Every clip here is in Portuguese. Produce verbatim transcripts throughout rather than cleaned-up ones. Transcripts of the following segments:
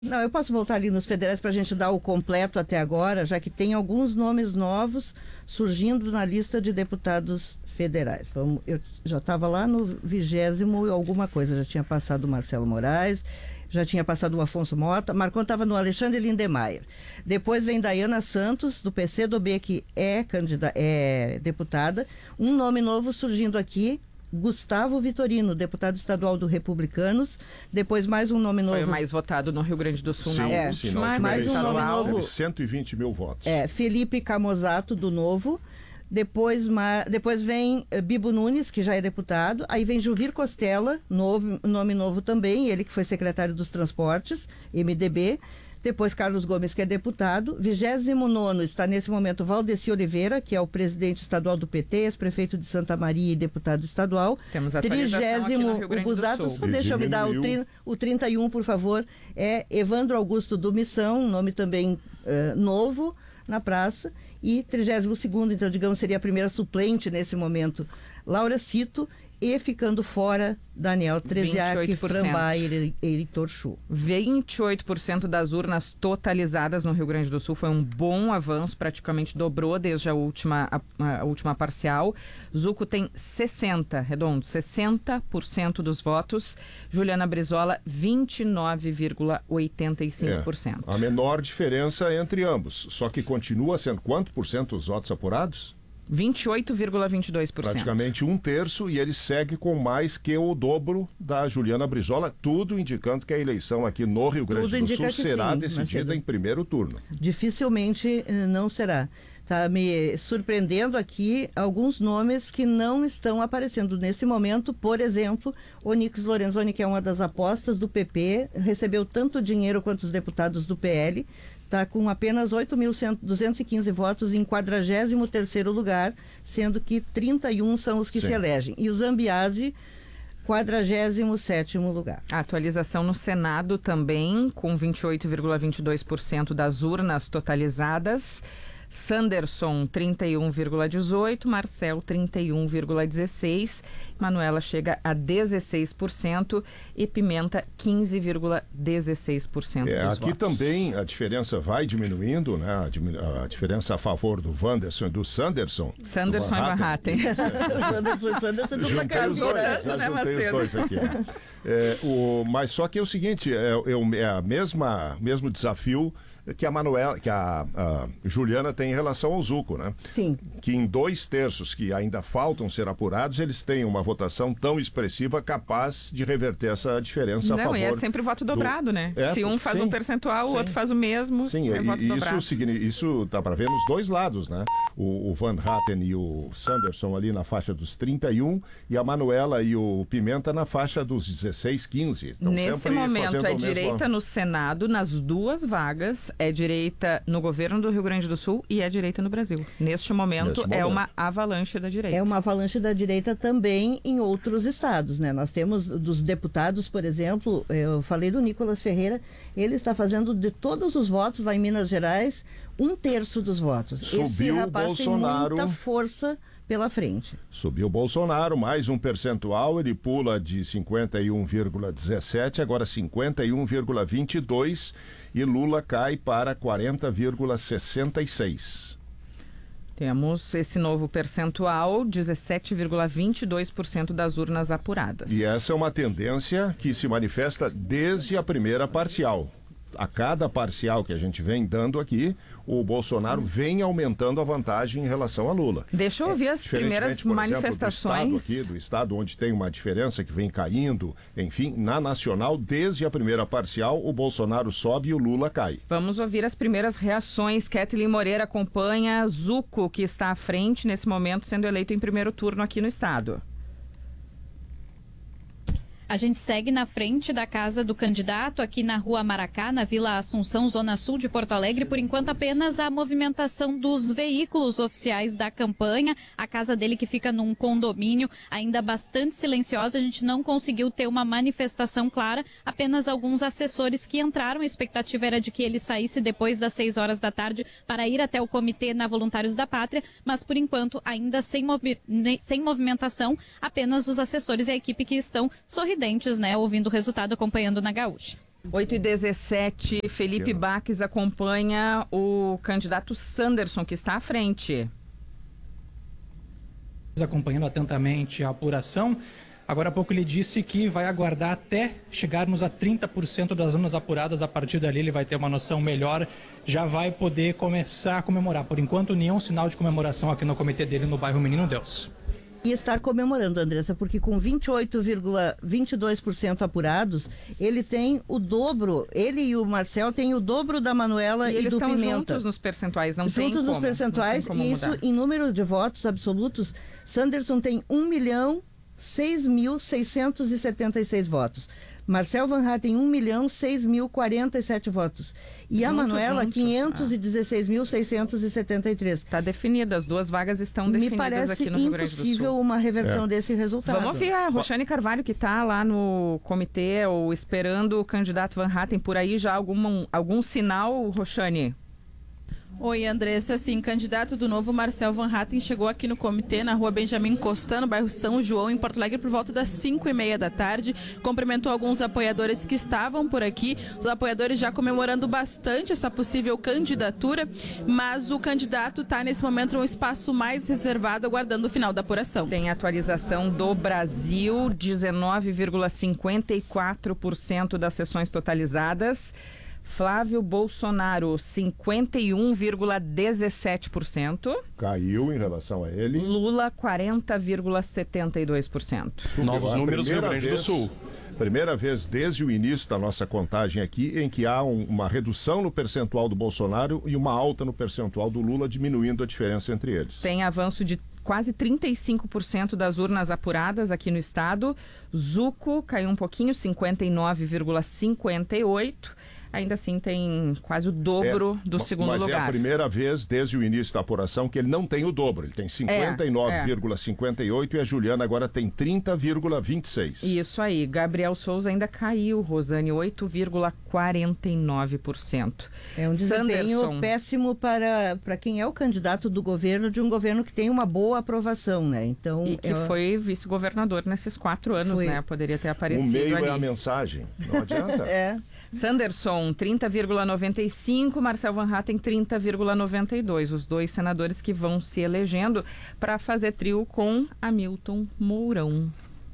Não, eu posso voltar ali nos federais para a gente dar o completo até agora, já que tem alguns nomes novos surgindo na lista de deputados federais. Vamos, eu já estava lá no vigésimo e alguma coisa, já tinha passado o Marcelo Moraes, já tinha passado o Afonso Mota, Marcon estava no Alexandre Lindemeyer. Depois vem Dayana Santos, do P C do B, que é, candidata, é deputada. Um nome novo surgindo aqui, Gustavo Vitorino, deputado estadual do Republicanos. Depois mais um nome novo. Foi o mais votado no Rio Grande do Sul, sim, na é, última. sim, na última mais um nome novo. Teve cento e vinte mil votos. É, Felipe Camozato, do Novo. Depois, ma, depois vem uh, Bibo Nunes, que já é deputado. Aí vem Juvir Costela, novo, nome novo também, ele que foi secretário dos Transportes, M D B. Depois Carlos Gomes, que é deputado. vigésimo nono está nesse momento Valdeci Oliveira, que é o presidente estadual do P T, ex-prefeito de Santa Maria e deputado estadual. Temos atualização aqui no Rio Grande do Sul. Só deixa eu me dar o, tri, o trinta e um, por favor. É Evandro Augusto do Missão, nome também uh, novo na praça. E trigésimo segundo, então digamos, seria a primeira suplente nesse momento, Laura Cito. E ficando fora, Daniel Treziak, Frambá e Heitor Chu. vinte e oito por cento das urnas totalizadas no Rio Grande do Sul, foi um bom avanço, praticamente dobrou desde a última, a, a última parcial. Zuco tem sessenta, redondo, sessenta por cento dos votos. Juliana Brizola, vinte e nove vírgula oitenta e cinco por cento. É, a menor diferença entre ambos, só que continua sendo quanto por cento os votos apurados? vinte e oito vírgula vinte e dois por cento. Praticamente um terço, e ele segue com mais que o dobro da Juliana Brizola, tudo indicando que a eleição aqui no Rio Grande Tudo do Sul será sim, decidida em primeiro turno. Dificilmente não será. Está me surpreendendo aqui alguns nomes que não estão aparecendo nesse momento. Por exemplo, Onix Lorenzoni, que é uma das apostas do P P, recebeu tanto dinheiro quanto os deputados do P L, está com apenas oito mil duzentos e quinze votos em quadragésimo terceiro lugar, sendo que trinta e um são os que Sim. se elegem. E o Zambiase, quadragésimo sétimo lugar. A atualização no Senado também, com vinte e oito vírgula vinte e dois por cento das urnas totalizadas. Sanderson, trinta e um vírgula dezoito por cento, Marcel, trinta e um vírgula dezesseis por cento, Manuela chega a dezesseis por cento e Pimenta, quinze vírgula dezesseis por cento é, dos aqui votos. Também a diferença vai diminuindo, né? A, diminu a diferença a favor do Wanderson e do Sanderson. Sanderson e Van Hatten. Sanderson e Sanderson dupla casura, né, Macedo? Os dois aqui, né? é, o, mas só que é o seguinte, é, é, é a mesma mesmo desafio que a Manuela, que a, a Juliana tem em relação ao Zuco, né? Sim. Que em dois terços que ainda faltam ser apurados, eles têm uma votação tão expressiva capaz de reverter essa diferença Não, a favor. E é sempre voto dobrado, do... né? É, Se um faz sim, um percentual, sim. o outro faz o mesmo. Sim, é e, voto e dobrado. isso, isso dá para ver nos dois lados, né? O, o Van Hatten e o Sanderson ali na faixa dos trinta e um e a Manuela e o Pimenta na faixa dos dezesseis, quinze. Então, nesse momento é direita mesmo... no Senado, nas duas vagas, é direita no governo do Rio Grande do Sul e é direita no Brasil. Neste momento, Neste momento. é uma avalanche da direita. É uma avalanche da direita também em outros estados, né? Nós temos dos deputados, por exemplo, eu falei do Nicolas Ferreira, ele está fazendo de todos os votos lá em Minas Gerais, um terço dos votos. Subiu Esse rapaz Bolsonaro. tem muita força pela frente. Subiu o Bolsonaro, mais um percentual, ele pula de cinquenta e um vírgula dezessete, agora cinquenta e um vírgula vinte e dois, e Lula cai para quarenta vírgula sessenta e seis. Temos esse novo percentual, dezessete vírgula vinte e dois por cento das urnas apuradas. E essa é uma tendência que se manifesta desde a primeira parcial. A cada parcial que a gente vem dando aqui, o Bolsonaro vem aumentando a vantagem em relação a Lula. Deixa eu ouvir as primeiras por manifestações. Exemplo, do estado aqui, do estado onde tem uma diferença que vem caindo, enfim, na nacional, desde a primeira parcial, o Bolsonaro sobe e o Lula cai. Vamos ouvir as primeiras reações. Kathleen Moreira acompanha Zuco, que está à frente nesse momento, sendo eleito em primeiro turno aqui no estado. A gente segue na frente da casa do candidato, aqui na Rua Maracá, na Vila Assunção, Zona Sul de Porto Alegre. Por enquanto, apenas a movimentação dos veículos oficiais da campanha. A casa dele, que fica num condomínio, ainda bastante silenciosa. A gente não conseguiu ter uma manifestação clara. Apenas alguns assessores que entraram. A expectativa era de que ele saísse depois das seis horas da tarde para ir até o comitê na Voluntários da Pátria. Mas, por enquanto, ainda sem, movi- sem movimentação, apenas os assessores e a equipe que estão sorridentes, né, ouvindo o resultado, acompanhando na Gaúcha. oito e dezessete, Felipe Baques acompanha o candidato Sanderson, que está à frente. Acompanhando atentamente a apuração. Agora há pouco ele disse que vai aguardar até chegarmos a trinta por cento das urnas apuradas. A partir dali ele vai ter uma noção melhor, já vai poder começar a comemorar. Por enquanto, nenhum sinal de comemoração aqui no comitê dele no bairro Menino Deus. E estar comemorando, Andressa, porque com vinte e oito vírgula vinte e dois por cento apurados, ele tem o dobro, ele e o Marcel têm o dobro da Manuela e, e eles do Pimenta. Estão juntos nos percentuais, não tem Juntos como, nos percentuais, não tem como e isso mudar. em número de votos absolutos, Sanderson tem um milhão seis mil seiscentos e setenta e seis votos. Marcel Van Hatten, um milhão seis mil quarenta e sete votos. E junto, a Manuela, quinhentos e dezesseis mil seiscentos e setenta e três. Está definida, as duas vagas estão definidas aqui no Rio Grande do Sul. Me parece impossível uma reversão é. desse resultado. Vamos ouvir a Roxane Carvalho, que está lá no comitê, ou esperando o candidato Van Hatten. Por aí já algum, algum sinal, Roxane? Oi, Andressa. Sim, candidato do Novo, Marcel Van Hatten, chegou aqui no comitê, na rua Benjamin Constant, no bairro São João, em Porto Alegre, por volta das cinco e meia da tarde. Cumprimentou alguns apoiadores que estavam por aqui. Os apoiadores já comemorando bastante essa possível candidatura, mas o candidato está, nesse momento, num espaço mais reservado, aguardando o final da apuração. Tem atualização do Brasil, dezenove vírgula cinquenta e quatro por cento das sessões totalizadas. Flávio Bolsonaro, cinquenta e um vírgula dezessete por cento. Caiu em relação a ele. Lula, quarenta vírgula setenta e dois por cento. Novos números do Rio Grande do Sul. Primeira vez desde o início da nossa contagem aqui em que há um, uma redução no percentual do Bolsonaro e uma alta no percentual do Lula, diminuindo a diferença entre eles. Tem avanço de quase trinta e cinco por cento das urnas apuradas aqui no estado. Zuco caiu um pouquinho, cinquenta e nove vírgula cinquenta e oito por cento. Ainda assim tem quase o dobro é, do segundo mas lugar. Mas é a primeira vez desde o início da apuração que ele não tem o dobro. Ele tem cinquenta e nove vírgula cinquenta e oito é, é. e a Juliana agora tem trinta vírgula vinte e seis. Isso aí. Gabriel Souza ainda caiu, Rosane, oito vírgula quarenta e nove por cento. É um desempenho Sanderson. péssimo para, para quem é o candidato do governo, de um governo que tem uma boa aprovação, né? Então, e que eu... foi vice-governador nesses quatro anos, foi. né? Poderia ter aparecido ali. O meio ali. é a mensagem, não adianta. é. Sanderson, trinta vírgula noventa e cinco, Marcel Van Hatten, trinta vírgula noventa e dois. Os dois senadores que vão se elegendo para fazer trio com Hamilton Mourão.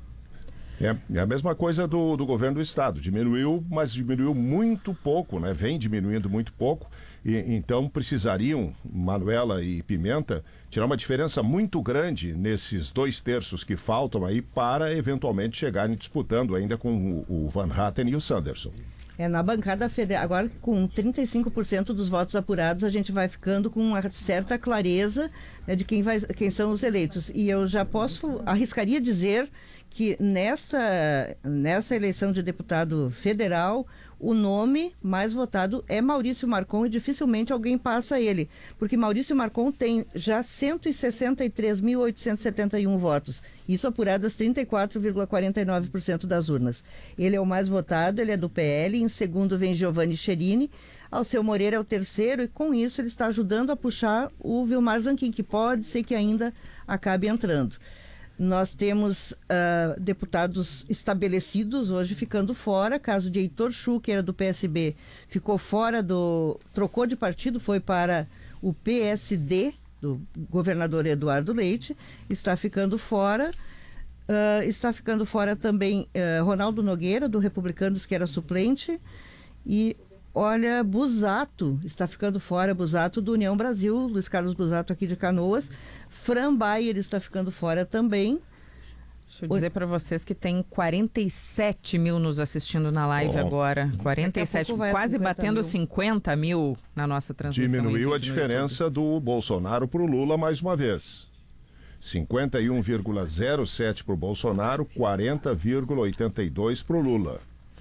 É, é a mesma coisa do, do governo do estado. Diminuiu, mas diminuiu muito pouco, né? Vem diminuindo muito pouco. E, então precisariam, Manuela e Pimenta, tirar uma diferença muito grande nesses dois terços que faltam aí para eventualmente chegarem disputando ainda com o, o Van Hatten e o Sanderson. É, na bancada federal, agora com trinta e cinco por cento dos votos apurados, a gente vai ficando com uma certa clareza, né, de quem, vai, quem são os eleitos. E eu já posso, arriscaria dizer que nesta, nessa eleição de deputado federal, o nome mais votado é Maurício Marcon e dificilmente alguém passa ele, porque Maurício Marcon tem já cento e sessenta e três mil oitocentos e setenta e um votos, isso apuradas trinta e quatro vírgula quarenta e nove por cento das urnas. Ele é o mais votado, ele é do P L, em segundo vem Giovanni Cherini, Alceu Moreira é o terceiro e com isso ele está ajudando a puxar o Vilmar Zanquim, que pode ser que ainda acabe entrando. Nós temos uh, deputados estabelecidos hoje ficando fora. Caso de Heitor Chu, que era do P S B, ficou fora do... trocou de partido, foi para o P S D, do governador Eduardo Leite, está ficando fora. Uh, está ficando fora também uh, Ronaldo Nogueira, do Republicanos, que era suplente. E, olha, Busato, está ficando fora, Busato do União Brasil, Luiz Carlos Busato aqui de Canoas. Fran Bayer está ficando fora também. Deixa eu dizer para vocês que tem quarenta e sete mil nos assistindo na live oh. agora. quarenta e sete, quase batendo mil. cinquenta mil na nossa transmissão. Diminuiu a diferença do Bolsonaro para o Lula mais uma vez. cinquenta e um vírgula zero sete para o Bolsonaro, quarenta vírgula oitenta e dois para o Lula.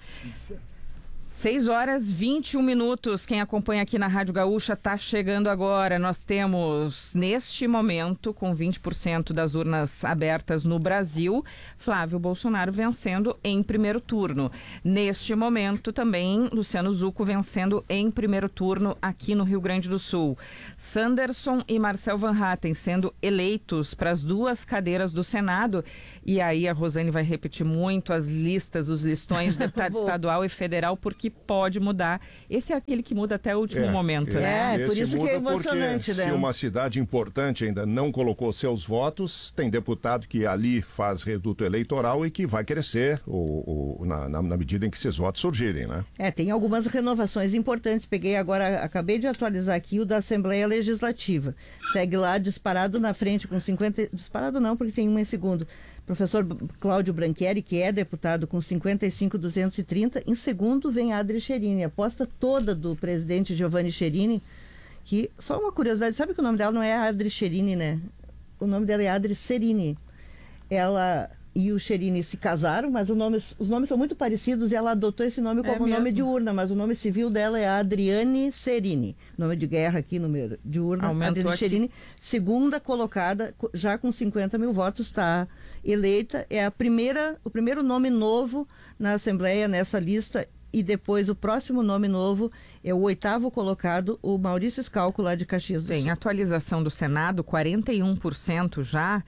seis horas e vinte e um minutos. Quem acompanha aqui na Rádio Gaúcha está chegando agora. Nós temos, neste momento, com vinte por cento das urnas abertas no Brasil, Flávio Bolsonaro vencendo em primeiro turno. Neste momento, também, Luciano Zucco vencendo em primeiro turno aqui no Rio Grande do Sul. Sanderson e Marcel Van Hatten sendo eleitos para as duas cadeiras do Senado. E aí a Rosane vai repetir muito as listas, os listões de deputado estadual e federal, porque que pode mudar. Esse é aquele que muda até o último é, momento. É, né? é por isso que é emocionante. Né? Se uma cidade importante ainda não colocou seus votos, tem deputado que ali faz reduto eleitoral e que vai crescer o, o, na, na, na medida em que esses votos surgirem, né? É, tem algumas renovações importantes. Peguei agora, acabei de atualizar aqui o da Assembleia Legislativa. Segue lá disparado na frente com cinquenta... Disparado não, porque tem um em segundo. Professor Cláudio Branchieri, que é deputado, com cinquenta e cinco mil duzentos e trinta. Em segundo vem a Adri Cherini. A aposta toda do presidente Giovanni Cherini, que, só uma curiosidade, sabe que o nome dela não é Adri Cherini, né? O nome dela é Adri Serini. Ela e o Cherini se casaram, mas o nome, os nomes são muito parecidos e ela adotou esse nome como é nome de urna, mas o nome civil dela é Adriane Serini. Nome de guerra aqui, número de urna, Aumentou Adriane Cherini. Segunda colocada, já com cinquenta mil votos, está eleita. É a primeira, o primeiro nome novo na Assembleia, nessa lista. E depois o próximo nome novo é o oitavo colocado, o Maurício Scalco, lá de Caxias do Sul. Tem atualização do Senado, quarenta e um por cento já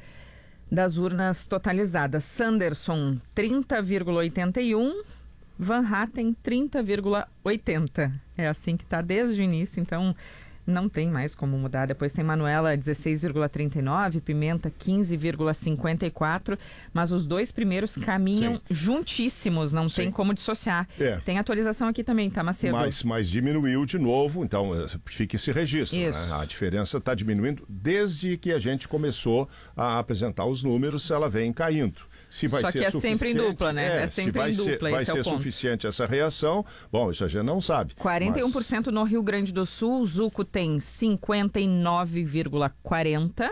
das urnas totalizadas. Sanderson, trinta vírgula oitenta e um, Van Hatten, trinta vírgula oitenta. É assim que está desde o início, então não tem mais como mudar. Depois tem Manuela, dezesseis vírgula trinta e nove, Pimenta, quinze vírgula cinquenta e quatro, mas os dois primeiros caminham Sim. juntíssimos, não Sim. tem como dissociar. É. Tem atualização aqui também, tá, Macedo? Mas, mas diminuiu de novo, então fica esse registro. Né? A diferença está diminuindo desde que a gente começou a apresentar os números, ela vem caindo. Se vai Só ser que é sempre em dupla, né? É, é sempre se vai em dupla, ser, vai esse ser é o ponto. suficiente essa reação, bom, isso a gente não sabe. quarenta e um por cento mas... no Rio Grande do Sul, Zuco tem cinquenta e nove vírgula quarenta,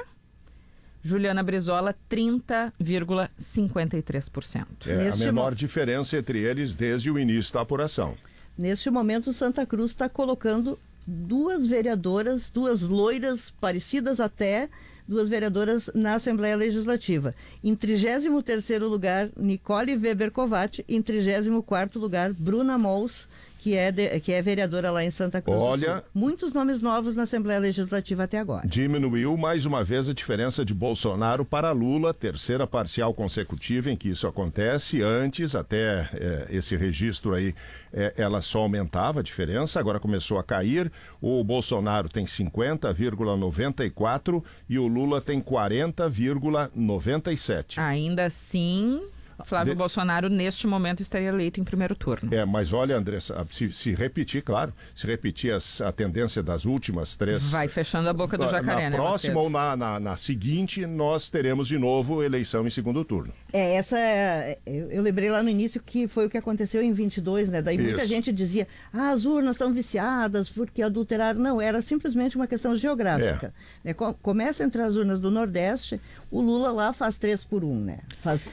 Juliana Brizola trinta vírgula cinquenta e três por cento. É Neste a menor mo... diferença entre eles desde o início da apuração. Neste momento, Santa Cruz está colocando duas vereadoras, duas loiras parecidas até, duas vereadoras na Assembleia Legislativa. Em trigésimo terceiro lugar, Nicole Weber Kovács. Em trigésimo quarto lugar, Bruna Mols, que é, de, que é vereadora lá em Santa Cruz Olha, do Sul. Muitos nomes novos na Assembleia Legislativa até agora. Diminuiu mais uma vez a diferença de Bolsonaro para Lula, terceira parcial consecutiva em que isso acontece. Antes, até é, esse registro aí, é, ela só aumentava a diferença, agora começou a cair. O Bolsonaro tem cinquenta vírgula noventa e quatro e o Lula tem quarenta vírgula noventa e sete. Ainda assim, Flávio de... Bolsonaro, neste momento, estaria eleito em primeiro turno. É, mas olha, Andressa, se, se repetir, claro, se repetir as, a tendência das últimas três... Vai fechando a boca do jacaré, na né? Na próxima ou na, na, na seguinte, nós teremos de novo eleição em segundo turno. É, essa é, eu, eu lembrei lá no início que foi o que aconteceu em vinte e dois, né? Daí muita Isso. gente dizia, ah, as urnas são viciadas porque adulteraram. Não, era simplesmente uma questão geográfica. É. Né? Começa entre as urnas do Nordeste, o Lula lá faz três por um, né? Faz,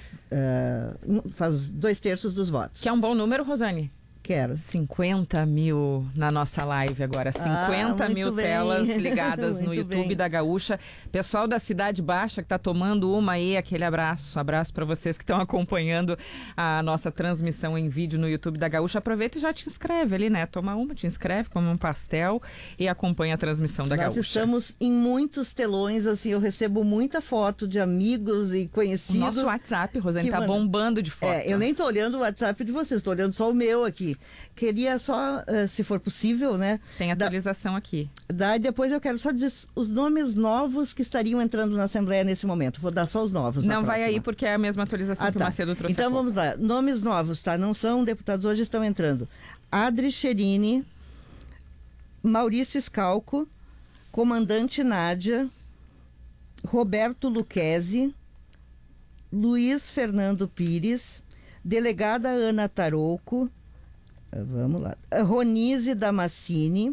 uh, faz dois terços dos votos. Que é um bom número, Rosane? Quero. cinquenta mil na nossa live agora. cinquenta mil bem. telas ligadas no YouTube bem. da Gaúcha. Pessoal da Cidade Baixa que está tomando uma aí, aquele abraço. Abraço para vocês que estão acompanhando a nossa transmissão em vídeo no YouTube da Gaúcha. Aproveita e já te inscreve ali, né? Toma uma, te inscreve, come um pastel e acompanha a transmissão da Nós Gaúcha. Nós estamos em muitos telões, assim, eu recebo muita foto de amigos e conhecidos. O nosso WhatsApp, Rosane, tá manda... bombando de foto. É, eu nem tô olhando o WhatsApp de vocês, tô olhando só o meu aqui. Queria só, uh, se for possível, né? Tem atualização da, aqui. Daí depois eu quero só dizer os nomes novos que estariam entrando na Assembleia nesse momento. Vou dar só os novos. Não vai aí porque é a mesma atualização ah, que tá. o Macedo trouxe. Então vamos lá. Nomes novos, tá? Não são deputados, hoje estão entrando. Adri Cherini, Maurício Scalco, Comandante Nádia, Roberto Luquezzi, Luiz Fernando Pires, Delegada Ana Tarouco, vamos lá, Ronise Damascene,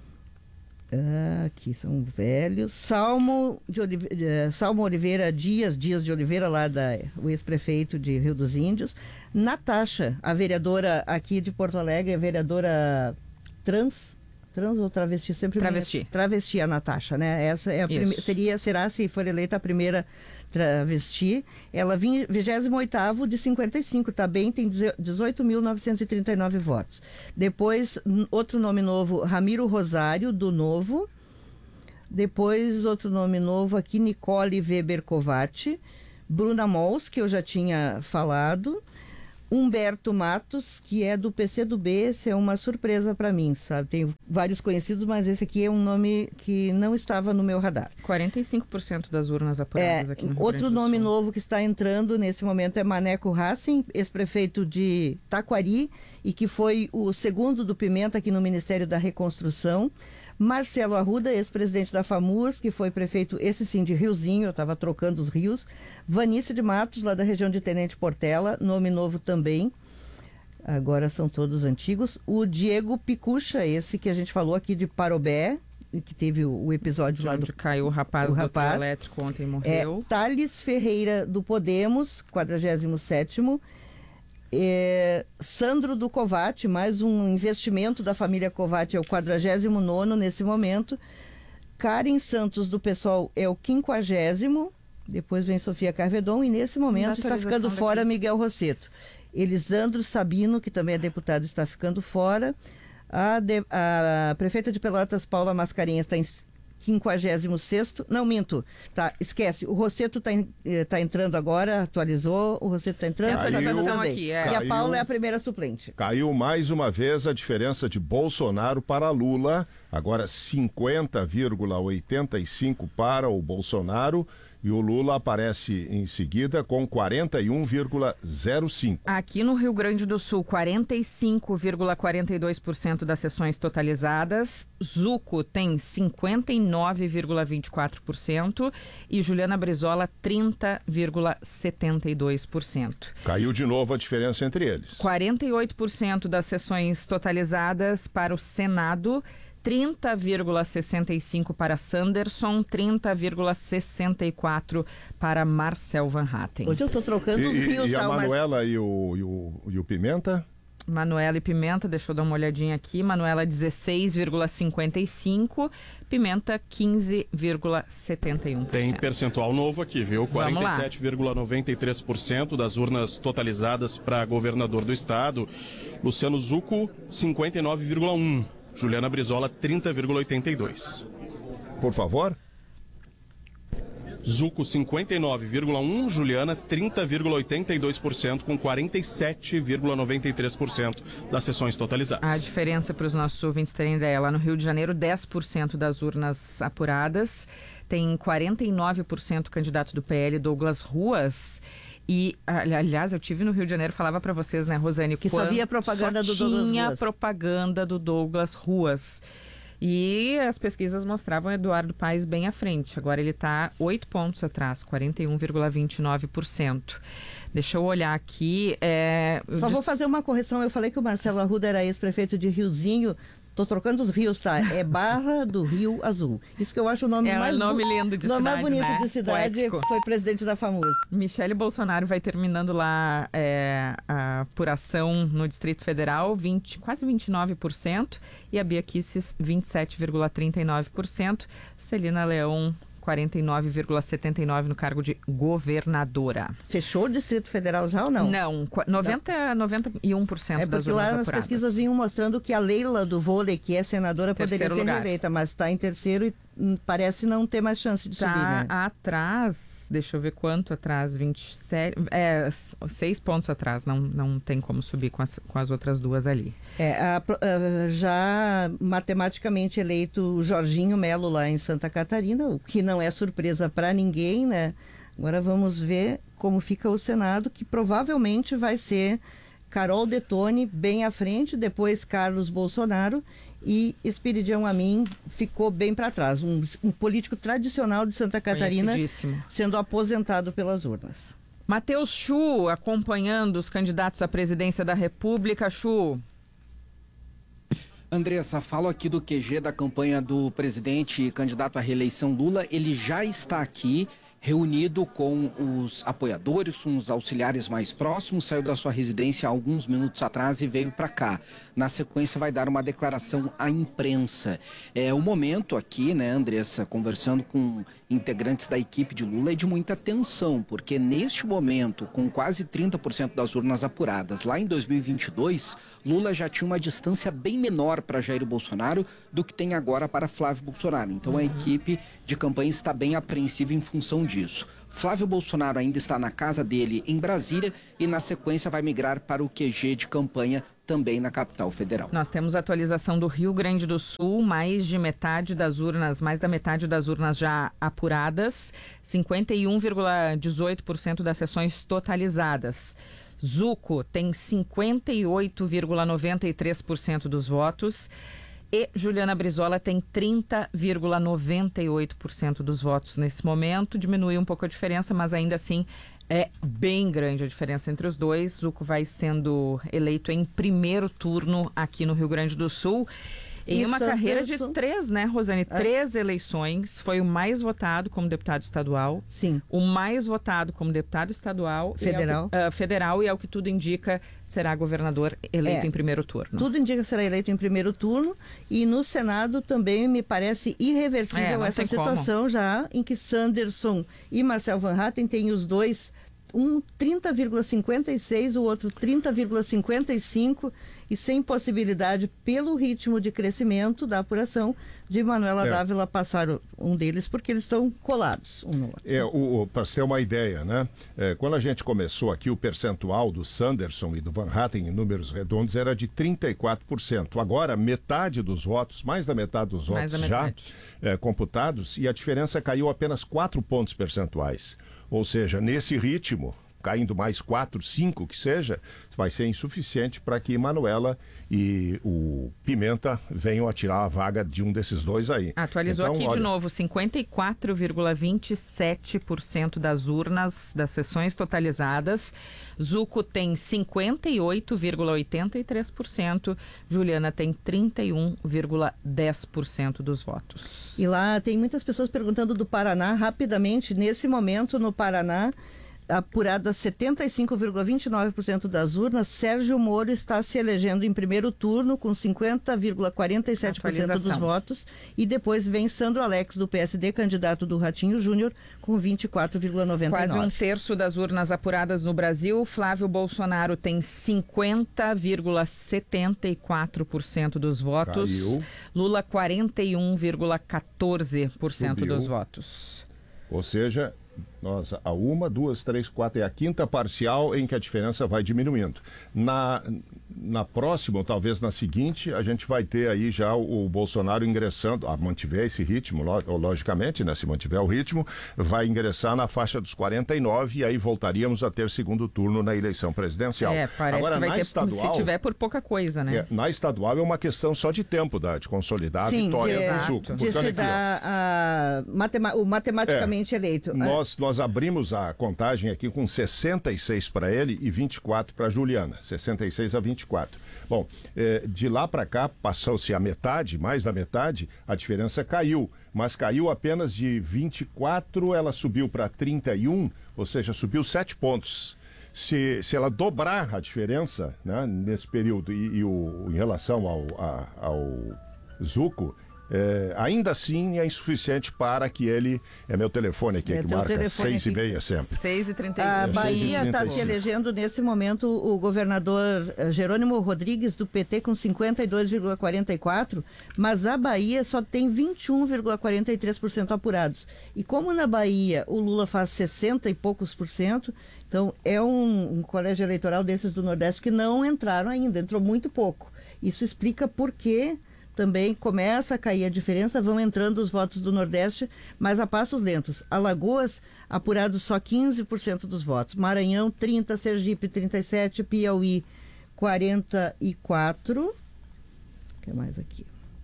ah, aqui são velhos, Salmo, de Oliveira, Salmo Oliveira Dias, Dias de Oliveira, lá da, o ex-prefeito de Rio dos Índios, Natasha, a vereadora aqui de Porto Alegre, a vereadora trans, trans ou travesti? Sempre travesti. Me... Travesti, a Natasha, né? Essa é a prime... seria, será, se for eleita, a primeira travesti. Ela vigésimo oitavo de cinquenta e cinco, tá bem, tem dezoito mil novecentos e trinta e nove votos. Depois, outro nome novo, Ramiro Rosário, do Novo. Depois, outro nome novo aqui, Nicole Weber Kovács. Bruna Mols, que eu já tinha falado. Humberto Matos, que é do P C do B, esse é uma surpresa para mim, sabe? Tenho vários conhecidos, mas esse aqui é um nome que não estava no meu radar. quarenta e cinco por cento das urnas apuradas é, aqui no Rio Outro Grande do nome Sul. novo que está entrando nesse momento é Maneco Racing, ex-prefeito de Taquari, e que foi o segundo do Pimenta aqui no Ministério da Reconstrução. Marcelo Arruda, ex-presidente da FAMURS, que foi prefeito, esse sim, de Riozinho, eu estava trocando os rios. Vanice de Matos, lá da região de Tenente Portela, nome novo também. Agora são todos antigos. O Diego Picucha, esse que a gente falou aqui de Parobé, que teve o, o episódio de lá onde do... caiu o rapaz o do rapaz. trio elétrico ontem É, morreu. Thales Ferreira, do Podemos, quadragésimo sétimo. É, Sandro do Covate, mais um investimento da família Covate, é o quadragésimo nono nesse momento. Karen Santos do PSOL é o quinquagésimo, depois vem Sofia Carvedon e nesse momento está ficando fora daqui. Miguel Rosseto. Elisandro Sabino, que também é deputado, está ficando fora. A, de, a prefeita de Pelotas, Paula Mascarenhas, está em quinquagésimo sexto, não minto, tá, esquece, o Rosseto está tá entrando agora, atualizou, o Rosseto está entrando, É a tá atualização também. aqui, é. E a Caiu. Paula é a primeira suplente. Caiu mais uma vez a diferença de Bolsonaro para Lula, agora cinquenta vírgula oitenta e cinco para o Bolsonaro, e o Lula aparece em seguida com quarenta e um vírgula zero cinco. Aqui no Rio Grande do Sul, quarenta e cinco vírgula quarenta e dois por cento das sessões totalizadas. Zuco tem cinquenta e nove vírgula vinte e quatro por cento e Juliana Brizola trinta vírgula setenta e dois por cento. Caiu de novo a diferença entre eles. quarenta e oito por cento das sessões totalizadas para o Senado, trinta vírgula sessenta e cinco por cento para Sanderson, trinta vírgula sessenta e quatro por cento para Marcel Van Hatten. Hoje eu estou trocando E, os e- rios, e a tá? O Mar- Manuela e, o, e, o, e o Pimenta? Manuela e Pimenta, deixa eu dar uma olhadinha aqui. Manuela dezesseis vírgula cinquenta e cinco, Pimenta quinze vírgula setenta e um por cento. Tem percentual novo aqui, viu? Vamos lá. quarenta e sete vírgula noventa e três por cento das urnas totalizadas para governador do estado. Luciano Zucco, cinquenta e nove vírgula um por cento. Juliana Brizola, trinta vírgula oitenta e dois por cento. Por favor. Zucco, cinquenta e nove vírgula um por cento. Juliana, trinta vírgula oitenta e dois por cento, com quarenta e sete vírgula noventa e três por cento das sessões totalizadas. A diferença para os nossos ouvintes terem ideia, lá no Rio de Janeiro, dez por cento das urnas apuradas, tem quarenta e nove por cento candidato do P L, Douglas Ruas. E, aliás, eu tive no Rio de Janeiro, falava para vocês, né, Rosane? Que só via propaganda só do Douglas tinha Ruas. propaganda do Douglas Ruas. E as pesquisas mostravam Eduardo Paes bem à frente. Agora ele está oito pontos atrás, quarenta e um vírgula vinte e nove por cento. Deixa eu olhar aqui. É... Só vou fazer uma correção. Eu falei que o Marcelo Arruda era ex-prefeito de Riozinho. Tô trocando os rios, tá? É Barra do Rio Azul. Isso que eu acho o nome É mais um nome bu- lindo de nome mais cidade, bonito né? de cidade. Poético. Foi presidente da FAMURS. Michele Bolsonaro vai terminando lá é, a apuração no Distrito Federal, vinte, quase vinte e nove por cento, e a Bia Kicis, vinte e sete vírgula trinta e nove por cento. Celina Leão, quarenta e nove vírgula setenta e nove por cento no cargo de governadora. Fechou o Distrito Federal já ou não? Não, qua- noventa, noventa e um por cento É das porque urnas lá nas apuradas. pesquisas vinham mostrando que a Leila do vôlei, que é senadora, poderia Terceiro ser lugar. reeleita, mas está em terceiro e hum, parece não ter mais chance de Tá subir, né? atrás, deixa eu ver quanto atrás, vinte e sete, é, s- seis pontos atrás, não, não tem como subir com as, com as outras duas ali. É, a pro- ah, já matematicamente eleito o Jorginho Melo lá em Santa Catarina, o que não é surpresa para ninguém, né? Agora vamos ver como fica o Senado, que provavelmente vai ser Carol Detone bem à frente, depois Carlos Bolsonaro e Espiridião Amin ficou bem para trás. Um, um político tradicional de Santa Catarina Conhecidíssimo. sendo aposentado pelas urnas. Matheus Chu acompanhando os candidatos à presidência da República. Chu. Andressa, falo aqui do Q G da campanha do presidente e candidato à reeleição Lula. Ele já está aqui, reunido com os apoiadores, com os auxiliares mais próximos, saiu da sua residência há alguns minutos atrás e veio para cá. Na sequência vai dar uma declaração à imprensa. É o momento aqui, né, Andressa, conversando com integrantes da equipe de Lula é de muita tensão, porque neste momento, com quase trinta por cento das urnas apuradas, lá em dois mil e vinte e dois, Lula já tinha uma distância bem menor para Jair Bolsonaro do que tem agora para Flávio Bolsonaro. Então uhum. a equipe de campanha está bem apreensiva em função disso. Flávio Bolsonaro ainda está na casa dele em Brasília e na sequência vai migrar para o Q G de campanha também na capital federal. Nós temos atualização do Rio Grande do Sul, mais de metade das urnas, mais da metade das urnas já apuradas, cinquenta e um vírgula dezoito por cento das sessões totalizadas. Zuco tem cinquenta e oito vírgula noventa e três por cento dos votos e Juliana Brizola tem trinta vírgula noventa e oito por cento dos votos nesse momento. Diminuiu um pouco a diferença, mas ainda assim é bem grande a diferença entre os dois. Zuco vai sendo eleito em primeiro turno aqui no Rio Grande do Sul. Em uma carreira de três, né, Rosane? É. Três eleições. Foi o mais votado como deputado estadual. Sim. O mais votado como deputado estadual. Federal. E é o que, uh, federal e, ao que tudo indica, será governador eleito é. em primeiro turno. Tudo indica que será eleito em primeiro turno. E no Senado também me parece irreversível é, essa situação como. já em que Sanderson e Marcel Van Hatten têm os dois, um trinta vírgula cinquenta e seis, o outro trinta vírgula cinquenta e cinco, e sem possibilidade, pelo ritmo de crescimento da apuração, de Manuela é. Dávila passar um deles, porque eles estão colados um no outro. É, o, o, para ter uma ideia, né? É, quando a gente começou aqui, o percentual do Sanderson e do Van Hatten em números redondos era de trinta e quatro por cento. Agora, metade dos votos, mais da metade dos votos já é, computados, e a diferença caiu apenas quatro pontos percentuais. Ou seja, nesse ritmo, caindo mais quatro, cinco que seja, vai ser insuficiente para que Manuela e o Pimenta venham a tirar a vaga de um desses dois aí. Atualizou então, aqui olha... de novo, cinquenta e quatro vírgula vinte e sete por cento das urnas das sessões totalizadas. Zuco tem cinquenta e oito vírgula oitenta e três por cento, Juliana tem trinta e um vírgula dez por cento dos votos. E lá tem muitas pessoas perguntando do Paraná, rapidamente, nesse momento no Paraná, apurada setenta e cinco vírgula vinte e nove por cento das urnas, Sérgio Moro está se elegendo em primeiro turno com cinquenta vírgula quarenta e sete por cento dos votos, e depois vem Sandro Alex do P S D, candidato do Ratinho Júnior, com vinte e quatro vírgula noventa e nove por cento. Quase um terço das urnas apuradas no Brasil. Flávio Bolsonaro tem cinquenta vírgula setenta e quatro por cento dos votos. Caiu. Lula quarenta e um vírgula quatorze por cento dos votos. Ou seja, nós, a uma, duas, três, quatro, é a quinta parcial em que a diferença vai diminuindo. Na, na próxima, ou talvez na seguinte, a gente vai ter aí já o, o Bolsonaro ingressando, a mantiver esse ritmo, logicamente, né, se mantiver o ritmo, vai ingressar na faixa dos quarenta e nove, e aí voltaríamos a ter segundo turno na eleição presidencial. É, parece Agora, que vai na ter, estadual, se tiver por pouca coisa, né? É, na estadual é uma questão só de tempo, da, de consolidar Sim, a vitória de, do Zuco. de se dar a, matema, o matematicamente é, eleito. Nós, nós abrimos a contagem aqui com sessenta e seis para ele e vinte e quatro para Juliana, sessenta e seis a vinte e quatro. Bom, eh, de lá para cá passou-se a metade, mais da metade, a diferença caiu, mas caiu apenas de vinte e quatro, ela subiu para trinta e um, ou seja, subiu sete pontos. Se, se ela dobrar a diferença, né, nesse período e, e o, em relação ao, a, ao Zuco, É, ainda assim é insuficiente para que ele... É meu telefone aqui, é, que marca seis e meia sempre. seis e trinta e A cinco. Bahia está se elegendo nesse momento o governador Jerônimo Rodrigues, do P T, com cinquenta e dois vírgula quarenta e quatro, mas a Bahia só tem vinte e um vírgula quarenta e três por cento apurados. E como na Bahia o Lula faz sessenta e poucos por cento, então é um, um colégio eleitoral desses do Nordeste que não entraram ainda, entrou muito pouco. Isso explica por que também começa a cair a diferença, vão entrando os votos do Nordeste, mas a passos lentos. Alagoas, apurados só quinze por cento dos votos. Maranhão, trinta por cento, Sergipe, trinta e sete por cento, Piauí, quarenta e quatro por cento. O que mais aqui?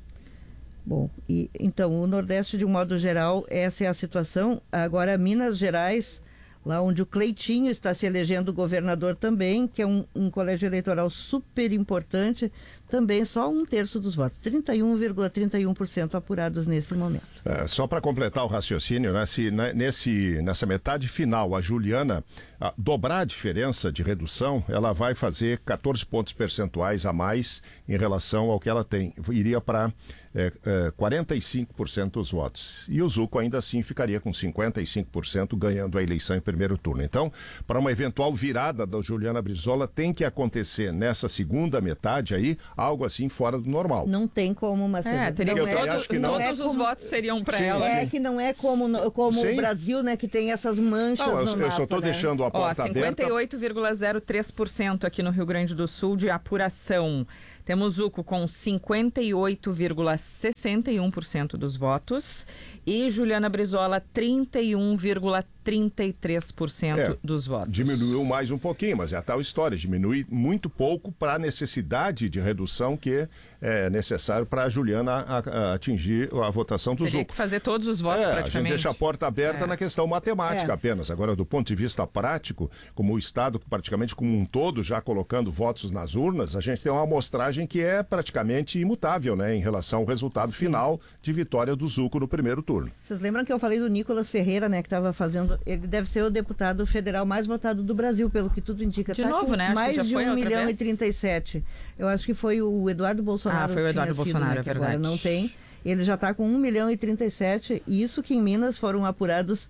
Bom, e, então, o Nordeste, de um modo geral, essa é a situação. Agora, Minas Gerais, lá onde o Cleitinho está se elegendo governador também, que é um, um colégio eleitoral super importante, também só um terço dos votos, trinta e um vírgula trinta e um por cento apurados nesse momento. É, só para completar o raciocínio, né, se né, nesse, nessa metade final a Juliana a, dobrar a diferença de redução, ela vai fazer quatorze pontos percentuais a mais em relação ao que ela tem. Iria para é, é, quarenta e cinco por cento dos votos. E o Zucco ainda assim ficaria com cinquenta e cinco por cento ganhando a eleição em primeiro turno. Então, para uma eventual virada da Juliana Brizola, tem que acontecer nessa segunda metade aí, algo assim fora do normal. Não tem como, Marcelo. É, teria não que é, todo, que não. Todos é os como, votos seriam para ela. É que não é como, como o Brasil, né, que tem essas manchas não, eu, no eu mapa, só estou né? deixando a porta Ó, cinquenta e oito vírgula zero três por cento aqui no Rio Grande do Sul de apuração. Temos Zucco com cinquenta e oito vírgula sessenta e um por cento dos votos e Juliana Brizola trinta e um vírgula trinta e três por cento é, dos votos. Diminuiu mais um pouquinho, mas é a tal história, diminui muito pouco para a necessidade de redução que é necessário para a Juliana a, a atingir a votação do Zucco. Teria que fazer todos os votos é, praticamente. A gente deixa a porta aberta é. na questão matemática é. apenas. Agora, do ponto de vista prático, como o Estado praticamente como um todo já colocando votos nas urnas, a gente tem uma amostragem que é praticamente imutável, né, em relação ao resultado Sim. final de vitória do Zucco no primeiro turno. Vocês lembram que eu falei do Nicolas Ferreira, né, que estava fazendo, ele deve ser o deputado federal mais votado do Brasil, pelo que tudo indica. De tá novo, né? Acho mais que já de foi um milhão vez. e trinta e sete. Eu acho que foi o Eduardo Bolsonaro. Ah, foi o Eduardo sido, Bolsonaro, né, é verdade. Agora não tem. Ele já está com um milhão e trinta e sete, e isso que em Minas foram apurados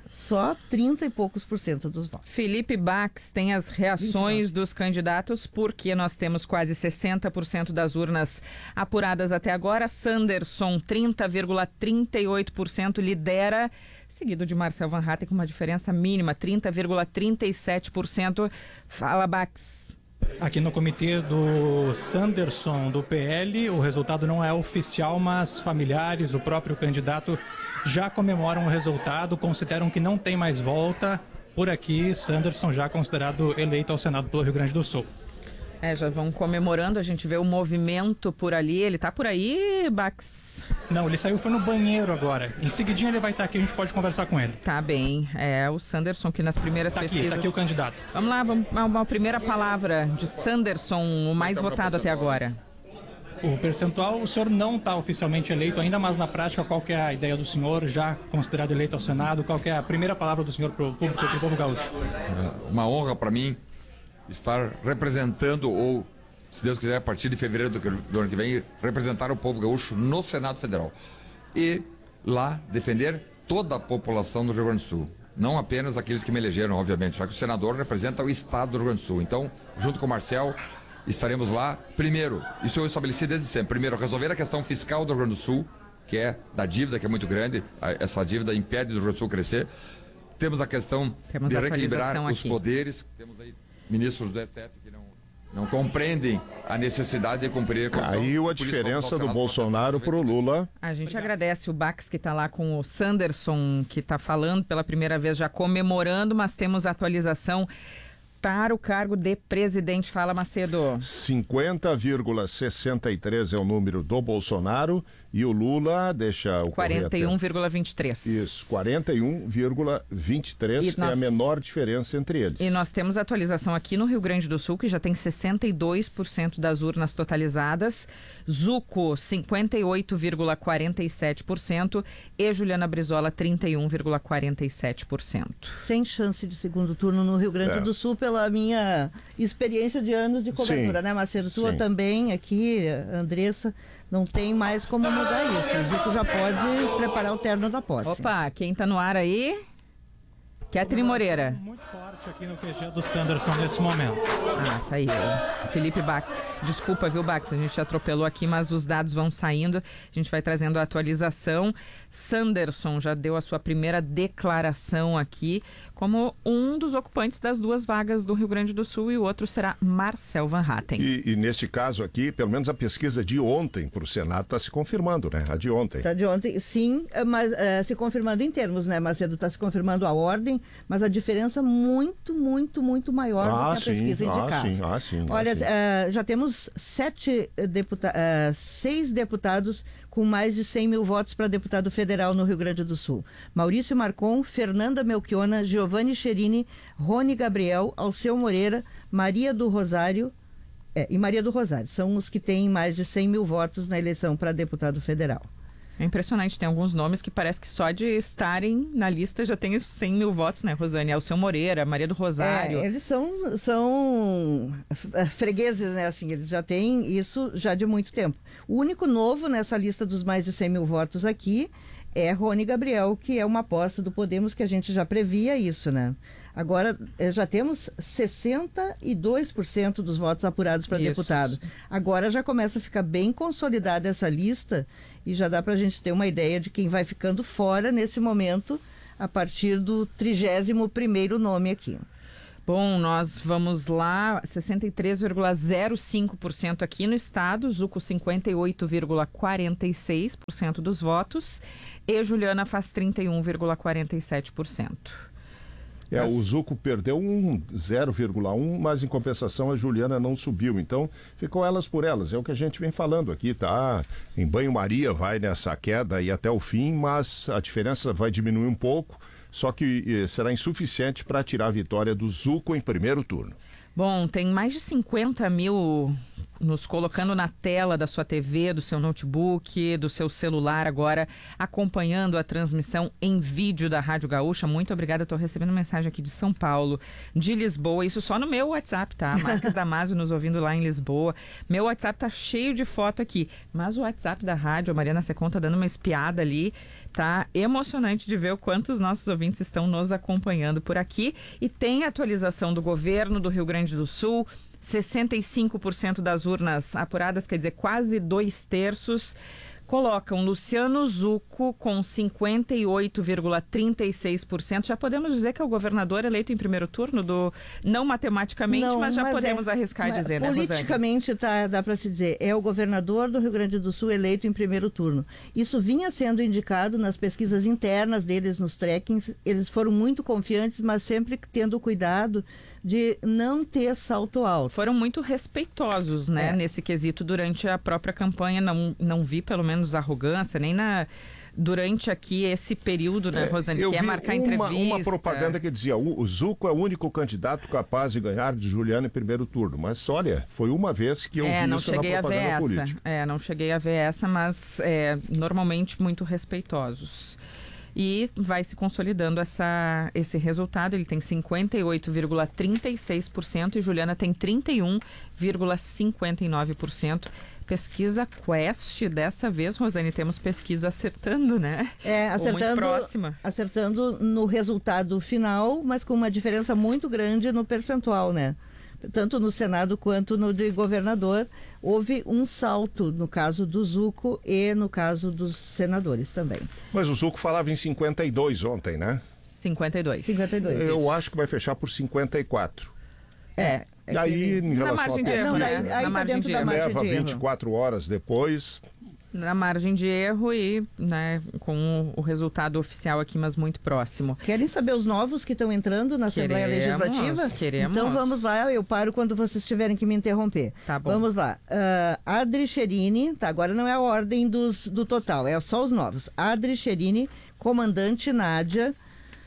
só trinta e poucos por cento dos votos. Felipe Bax tem as reações dos candidatos, porque nós temos quase sessenta por cento das urnas apuradas até agora. Sanderson, trinta vírgula trinta e oito por cento, lidera, seguido de Marcel Van Hatten com uma diferença mínima, trinta vírgula trinta e sete por cento. Fala, Bax. Aqui no comitê do Sanderson, do P L, o resultado não é oficial, mas familiares, o próprio candidato já comemoram o resultado, consideram que não tem mais volta. Por aqui, Sanderson já considerado eleito ao Senado pelo Rio Grande do Sul. É, já vão comemorando, a gente vê o movimento por ali. Ele tá por aí, Bax? Não, ele saiu, foi no banheiro agora. Em seguidinho ele vai estar aqui, a gente pode conversar com ele. Tá bem, é o Sanderson que nas primeiras tá pesquisas... Aqui, tá aqui o candidato. Vamos lá, vamos uma, uma primeira palavra de Sanderson, o mais então, votado até agora. O percentual, o senhor não está oficialmente eleito ainda, mas na prática, qual que é a ideia do senhor, já considerado eleito ao Senado? Qual que é a primeira palavra do senhor para o público, para o povo gaúcho? Uma honra para mim estar representando, ou, se Deus quiser, a partir de fevereiro do, do ano que vem, representar o povo gaúcho no Senado Federal. E lá defender toda a população do Rio Grande do Sul. Não apenas aqueles que me elegeram, obviamente, já que o senador representa o Estado do Rio Grande do Sul. Então, junto com o Marcel, estaremos lá, primeiro, isso eu estabeleci desde sempre, primeiro, resolver a questão fiscal do Rio Grande do Sul, que é da dívida, que é muito grande, essa dívida impede do Rio Grande do Sul crescer. Temos a questão temos de a reequilibrar os aqui. poderes, temos aí ministros do S T F que não, não compreendem a necessidade de cumprir a Constituição. Caiu a diferença do Bolsonaro para o Lula. A gente agradece o Bax que está lá com o Sanderson, que está falando pela primeira vez, já comemorando, mas temos atualização para o cargo de presidente. Fala, Macedo. cinquenta vírgula sessenta e três é o número do Bolsonaro e o Lula deixa o quarenta e um vírgula vinte e três. Isso, quarenta e um vírgula vinte e três nós... é a menor diferença entre eles. E nós temos atualização aqui no Rio Grande do Sul, que já tem sessenta e dois por cento das urnas totalizadas. Zucco, cinquenta e oito vírgula quarenta e sete por cento e Juliana Brizola, trinta e um vírgula quarenta e sete por cento. Sem chance de segundo turno no Rio Grande é. do Sul, pela minha experiência de anos de cobertura, sim, né, Macedo? Tua sim. também aqui, Andressa, não tem mais como mudar isso. O Zucco já pode preparar o terno da posse. Opa, quem tá no ar aí? Catherine Moreira. Muito forte aqui no Q G do Sanderson nesse momento. Ah, tá aí. Felipe Bax. Desculpa, viu, Bax? A gente atropelou aqui, mas os dados vão saindo. A gente vai trazendo a atualização. Sanderson já deu a sua primeira declaração aqui como um dos ocupantes das duas vagas do Rio Grande do Sul e o outro será Marcel Van Hatten. E, e neste caso aqui, pelo menos a pesquisa de ontem para o Senado está se confirmando, né? A de ontem. Está de ontem, sim, mas uh, se confirmando em termos, né, Macedo? Está se confirmando a ordem, mas a diferença muito, muito, muito maior ah, do que a sim, pesquisa indicava. Ah, sim, ah, sim. Olha, ah, sim. Uh, já temos sete deputa- uh, seis deputados com mais de cem mil votos para deputado federal no Rio Grande do Sul. Maurício Marcon, Fernanda Melchiona, Giovanni Cherini, Rony Gabriel, Alceu Moreira, Maria do Rosário é, e Maria do Rosário. São os que têm mais de cem mil votos na eleição para deputado federal. É impressionante, tem alguns nomes que parece que só de estarem na lista já tem cem mil votos, né, Rosane? Alceu Moreira, Maria do Rosário. É, eles são, são fregueses, né, assim, eles já têm isso já de muito tempo. O único novo nessa lista dos mais de cem mil votos aqui é Rony Gabriel, que é uma aposta do Podemos, que a gente já previa isso, né? Agora, já temos sessenta e dois por cento dos votos apurados para deputado. Agora já começa a ficar bem consolidada essa lista e já dá para a gente ter uma ideia de quem vai ficando fora nesse momento, a partir do trigésimo primeiro nome aqui. Bom, nós vamos lá, sessenta e três vírgula zero cinco por cento aqui no estado, Zuco cinquenta e oito vírgula quarenta e seis por cento dos votos e Juliana faz trinta e um vírgula quarenta e sete por cento. É, o Zuco perdeu um zero vírgula um, mas em compensação a Juliana não subiu. Então, ficou elas por elas. É o que a gente vem falando aqui, tá? Em banho-maria vai nessa queda e até o fim, mas a diferença vai diminuir um pouco, só que eh, será insuficiente para tirar a vitória do Zuco em primeiro turno. Bom, tem mais de cinquenta mil nos colocando na tela da sua T V, do seu notebook, do seu celular agora, acompanhando a transmissão em vídeo da Rádio Gaúcha. Muito obrigada, estou recebendo mensagem aqui de São Paulo, de Lisboa, isso só no meu WhatsApp, tá? Marques Damasio nos ouvindo lá em Lisboa. Meu WhatsApp tá cheio de foto aqui, mas o WhatsApp da rádio, a Mariana Secon tá dando uma espiada ali, tá emocionante de ver o quanto os nossos ouvintes estão nos acompanhando por aqui. E tem atualização do governo do Rio Grande do Sul, sessenta e cinco por cento das urnas apuradas, quer dizer, quase dois terços, colocam Luciano Zuco com cinquenta e oito vírgula trinta e seis por cento. Já podemos dizer que é o governador eleito em primeiro turno, do não matematicamente, não, mas já mas podemos é, arriscar mas dizer, né, politicamente tá, dá para se dizer, é o governador do Rio Grande do Sul eleito em primeiro turno. Isso vinha sendo indicado nas pesquisas internas deles, nos trackings. Eles foram muito confiantes, mas sempre tendo cuidado de não ter salto alto. Foram muito respeitosos, né, é. nesse quesito durante a própria campanha. Não, não vi, pelo menos, arrogância, nem na... durante aqui esse período, né, Rosane, é, que é marcar uma, entrevista. Uma propaganda que dizia, o, o Zuco é o único candidato capaz de ganhar de Juliana em primeiro turno. Mas, olha, foi uma vez que eu é, vi não isso na cheguei propaganda a ver política. Essa. É, não cheguei a ver essa, mas é, normalmente muito respeitosos. E vai se consolidando essa, esse resultado. Ele tem cinquenta e oito vírgula trinta e seis por cento e Juliana tem trinta e um vírgula cinquenta e nove por cento. Pesquisa Quest, dessa vez, Rosane, temos pesquisa acertando, né? É, acertando, muito próxima. Acertando no resultado final, mas com uma diferença muito grande no percentual, né? Tanto no Senado quanto no de governador, houve um salto no caso do Zuco e no caso dos senadores também. Mas o Zuco falava em cinquenta e dois ontem, né? cinquenta e dois. cinquenta e dois. Eu acho que vai fechar por cinquenta e quatro. É. E aí, em relação na margem a de erro, né? Aí, aí na tá dentro de da erro. margem leva de erro. vinte e quatro horas depois. Na margem de erro e, né, com o, o resultado oficial aqui, mas muito próximo. Querem saber os novos que estão entrando na Assembleia Queremos, Legislativa? Queremos. Então vamos lá, eu paro quando vocês tiverem que me interromper. Tá bom. Vamos lá. Uh, Adri Cherini, tá, agora não é a ordem dos, do total, é só os novos. Adri Cherini, comandante Nádia,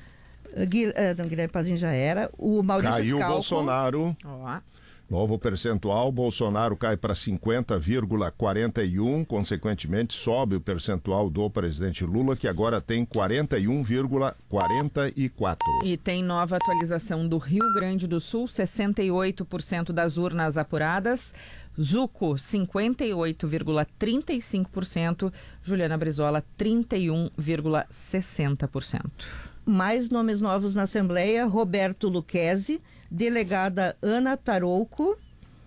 uh, Gui, uh, não, Guilherme Pazinho já era, o Maurício Caiu Scalco. Bolsonaro. Ó. Novo percentual, Bolsonaro cai para cinquenta vírgula quarenta e um, consequentemente sobe o percentual do presidente Lula, que agora tem quarenta e um vírgula quarenta e quatro. E tem nova atualização do Rio Grande do Sul, sessenta e oito por cento das urnas apuradas, Zuco cinquenta e oito vírgula trinta e cinco por cento, Juliana Brizola trinta e um vírgula sessenta por cento. Mais nomes novos na Assembleia, Roberto Luquezzi, delegada Ana Tarouco.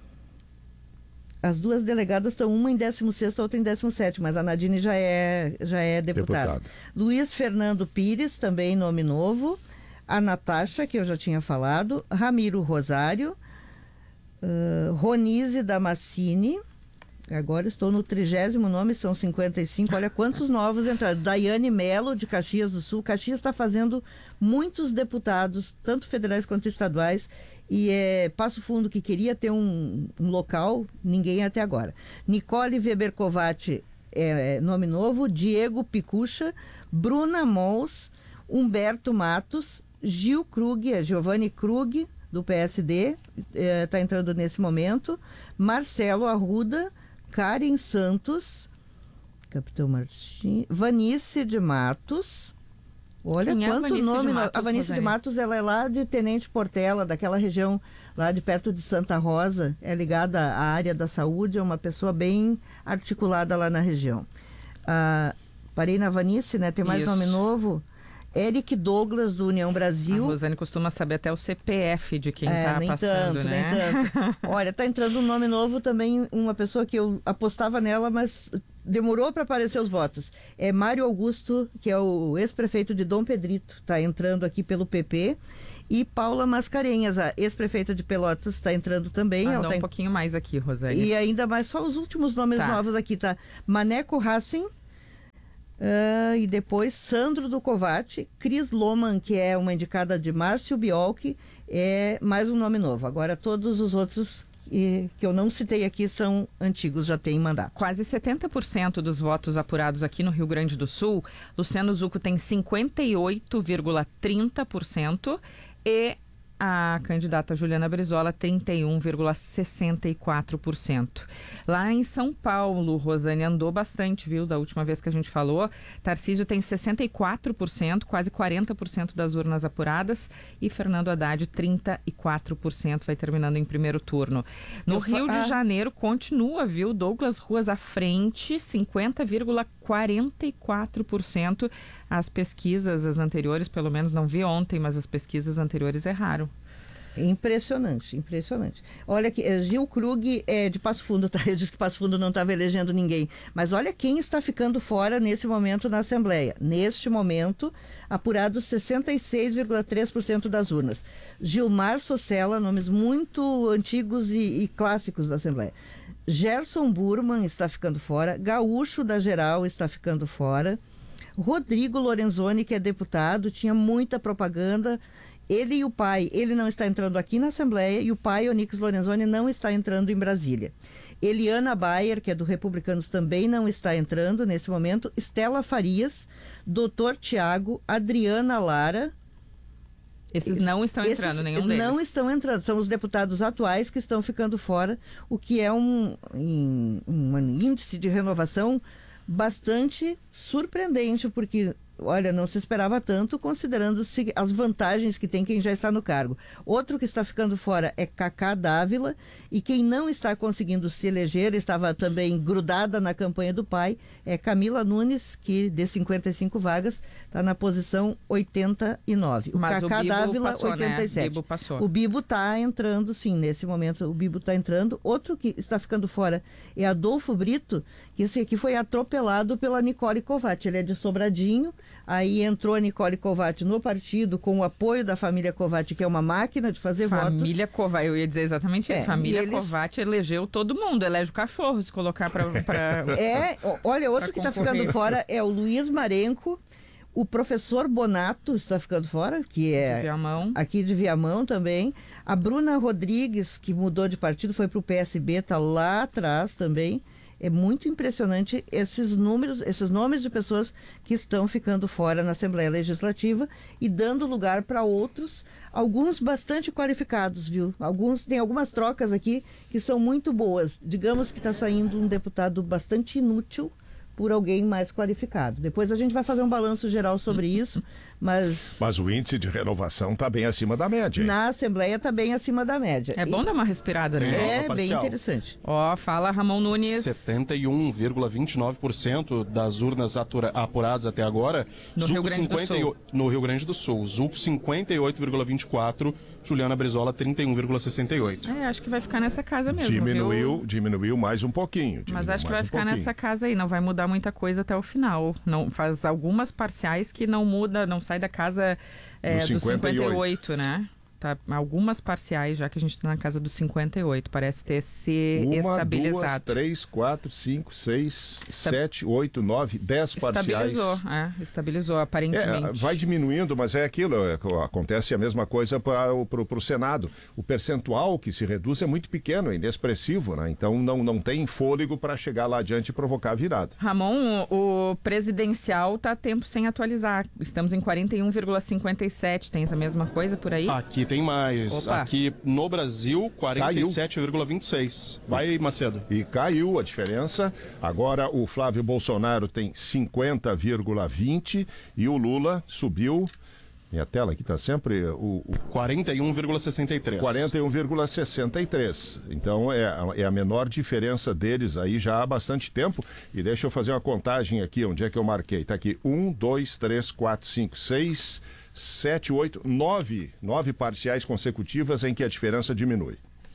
As duas delegadas estão, uma em décimo sexto, outra em décimo sétimo, mas a Nadine já é, já é deputada. Deputado. Luiz Fernando Pires, também nome novo. A Natasha, que eu já tinha falado. Ramiro Rosário. Uh, Ronise Damascini. Agora estou no trigésimo nome, são cinquenta e cinco. Olha quantos novos entraram. Daiane Melo, de Caxias do Sul. Caxias está fazendo muitos deputados, tanto federais quanto estaduais. E é Passo Fundo, que queria ter um, um local, ninguém até agora. Nicole Weber Kovács é, é nome novo, Diego Picucha, Bruna Mols, Humberto Matos, Gil Krug, é Giovanni Krug, do P S D, está é, entrando nesse momento, Marcelo Arruda, Karen Santos, Capitão Martins, Vanice de Matos. Olha Quem quanto é a nome. Matos, a Vanice Rosane? de Matos, ela é lá de Tenente Portela, daquela região lá de perto de Santa Rosa. É ligada à área da saúde, é uma pessoa bem articulada lá na região. Ah, parei na Vanice, né? Tem mais Isso. nome novo. Eric Douglas, do União Brasil. A Rosane costuma saber até o C P F de quem está é, nem passando, tanto, né? Nem tanto. Olha, tá entrando um nome novo também, uma pessoa que eu apostava nela, mas demorou para aparecer os votos. É Mário Augusto, que é o ex-prefeito de Dom Pedrito, está entrando aqui pelo P P. E Paula Mascarenhas, a ex-prefeita de Pelotas, está entrando também. Ah, ela dá tá um em... pouquinho mais aqui, Rosane. E ainda mais, só os últimos nomes Tá. novos aqui, tá? Maneco Racing. Uh, e depois Sandro do Covate, Cris Loman, que é uma indicada de Márcio Biolchi, é mais um nome novo. Agora todos os outros e, que eu não citei aqui são antigos, já têm mandato. Quase setenta por cento dos votos apurados aqui no Rio Grande do Sul, Luciano Zucco tem cinquenta e oito vírgula trinta por cento e a candidata Juliana Brizola, trinta e um vírgula sessenta e quatro por cento. Lá em São Paulo, Rosane, andou bastante, viu? Da última vez que a gente falou, Tarcísio tem sessenta e quatro por cento, quase quarenta por cento das urnas apuradas, e Fernando Haddad, trinta e quatro por cento, vai terminando em primeiro turno. No Eu Rio fa- de ah. Janeiro, continua, viu? Douglas Ruas à frente, cinquenta vírgula quarenta e quatro por cento. As pesquisas, as anteriores, pelo menos não vi ontem, mas as pesquisas anteriores erraram. Impressionante, impressionante. Olha que eh, Gil Krug é de Passo Fundo, tá? Eu disse que Passo Fundo não estava elegendo ninguém. Mas olha quem está ficando fora nesse momento na Assembleia. Neste momento, apurados sessenta e seis vírgula três por cento das urnas. Gilmar Socella, nomes muito antigos e, e clássicos da Assembleia. Gerson Burman está ficando fora. Gaúcho da Geral está ficando fora. Rodrigo Lorenzoni, que é deputado, tinha muita propaganda. Ele e o pai, ele não está entrando aqui na Assembleia e o pai, Onix Lorenzoni, não está entrando em Brasília. Eliana Bayer, que é do Republicanos, também não está entrando nesse momento. Estela Farias, doutor Tiago, Adriana Lara. Esses não estão Esses entrando, nenhum deles. Não estão entrando, são os deputados atuais que estão ficando fora, o que é um, um, um índice de renovação bastante surpreendente, porque, olha, não se esperava tanto, considerando as vantagens que tem quem já está no cargo. Outro que está ficando fora é Cacá Dávila, e quem não está conseguindo se eleger, estava também grudada na campanha do pai, é Camila Nunes, que de cinquenta e cinco vagas está na posição oitenta e nove. O Mas Cacá o Bibo Dávila, passou, oitenta e sete. né? Bibo passou. O Bibo está entrando, sim, nesse momento o Bibo está entrando. Outro que está ficando fora é Adolfo Brito, que esse aqui foi atropelado pela Nicole Covatti. Ele é de Sobradinho, aí entrou a Nicole Covatti no partido com o apoio da família Covatti, que é uma máquina de fazer votos. Família Covatti, eu ia dizer exatamente isso. É, Família eles... Covatti elegeu todo mundo, elege o cachorro se colocar para... É, olha, outro que está ficando fora é o Luiz Marenco. O professor Bonato está ficando fora, que é de Viamão. Aqui de Viamão também. A Bruna Rodrigues, que mudou de partido, foi para o P S B, está lá atrás também. É muito impressionante esses números, esses nomes de pessoas que estão ficando fora na Assembleia Legislativa e dando lugar para outros, alguns bastante qualificados, viu? Alguns, tem algumas trocas aqui que são muito boas. Digamos que está saindo um deputado bastante inútil por alguém mais qualificado. Depois a gente vai fazer um balanço geral sobre isso, mas... Mas o índice de renovação está bem acima da média, hein? Na Assembleia está bem acima da média. É bom e... dar uma respirada, né? É, bem interessante. Ó, fala Ramon Nunes. setenta e um vírgula vinte e nove por cento das urnas atura, apuradas até agora. No Zucco Rio Grande do cinquenta e oito, Sul. No Rio Grande do Sul. Zucco cinquenta e oito vírgula vinte e quatro, Juliana Brizola trinta e um vírgula sessenta e oito. É, acho que vai ficar nessa casa mesmo, Diminuiu, viu? diminuiu mais um pouquinho. Mas acho que mais vai um ficar pouquinho. nessa casa aí, não vai mudar muita coisa até o final. Não, faz algumas parciais que não muda, não sai da casa é, Do do cinquenta e oito. cinquenta e oito, né? tá algumas parciais já que a gente está na casa dos cinquenta e oito, parece ter se Uma, estabilizado. duas, três, quatro, cinco, seis, Esta... sete, oito, nove, dez parciais. Estabilizou, é, estabilizou aparentemente. É, vai diminuindo, mas é aquilo, é, acontece a mesma coisa para o Senado. O percentual que se reduz é muito pequeno, é inexpressivo, né? Então não, não tem fôlego para chegar lá adiante e provocar a virada. Ramon, o, o presidencial está tempo sem atualizar. Estamos em quarenta e um vírgula cinquenta e sete. Tens a mesma coisa por aí? Aqui tem mais. Opa. Aqui no Brasil, quarenta e sete vírgula vinte e seis. Vai, Macedo. E caiu a diferença. Agora o Flávio Bolsonaro tem cinquenta vírgula vinte e o Lula subiu. Minha tela aqui está sempre o, o... quarenta e um vírgula sessenta e três. quarenta e um vírgula sessenta e três. Então é, é a menor diferença deles aí já há bastante tempo. E deixa eu fazer uma contagem aqui, onde é que eu marquei? Está aqui um, dois, três, quatro, cinco, seis, sete, oito, nove. Nove parciais consecutivas em que a diferença diminui.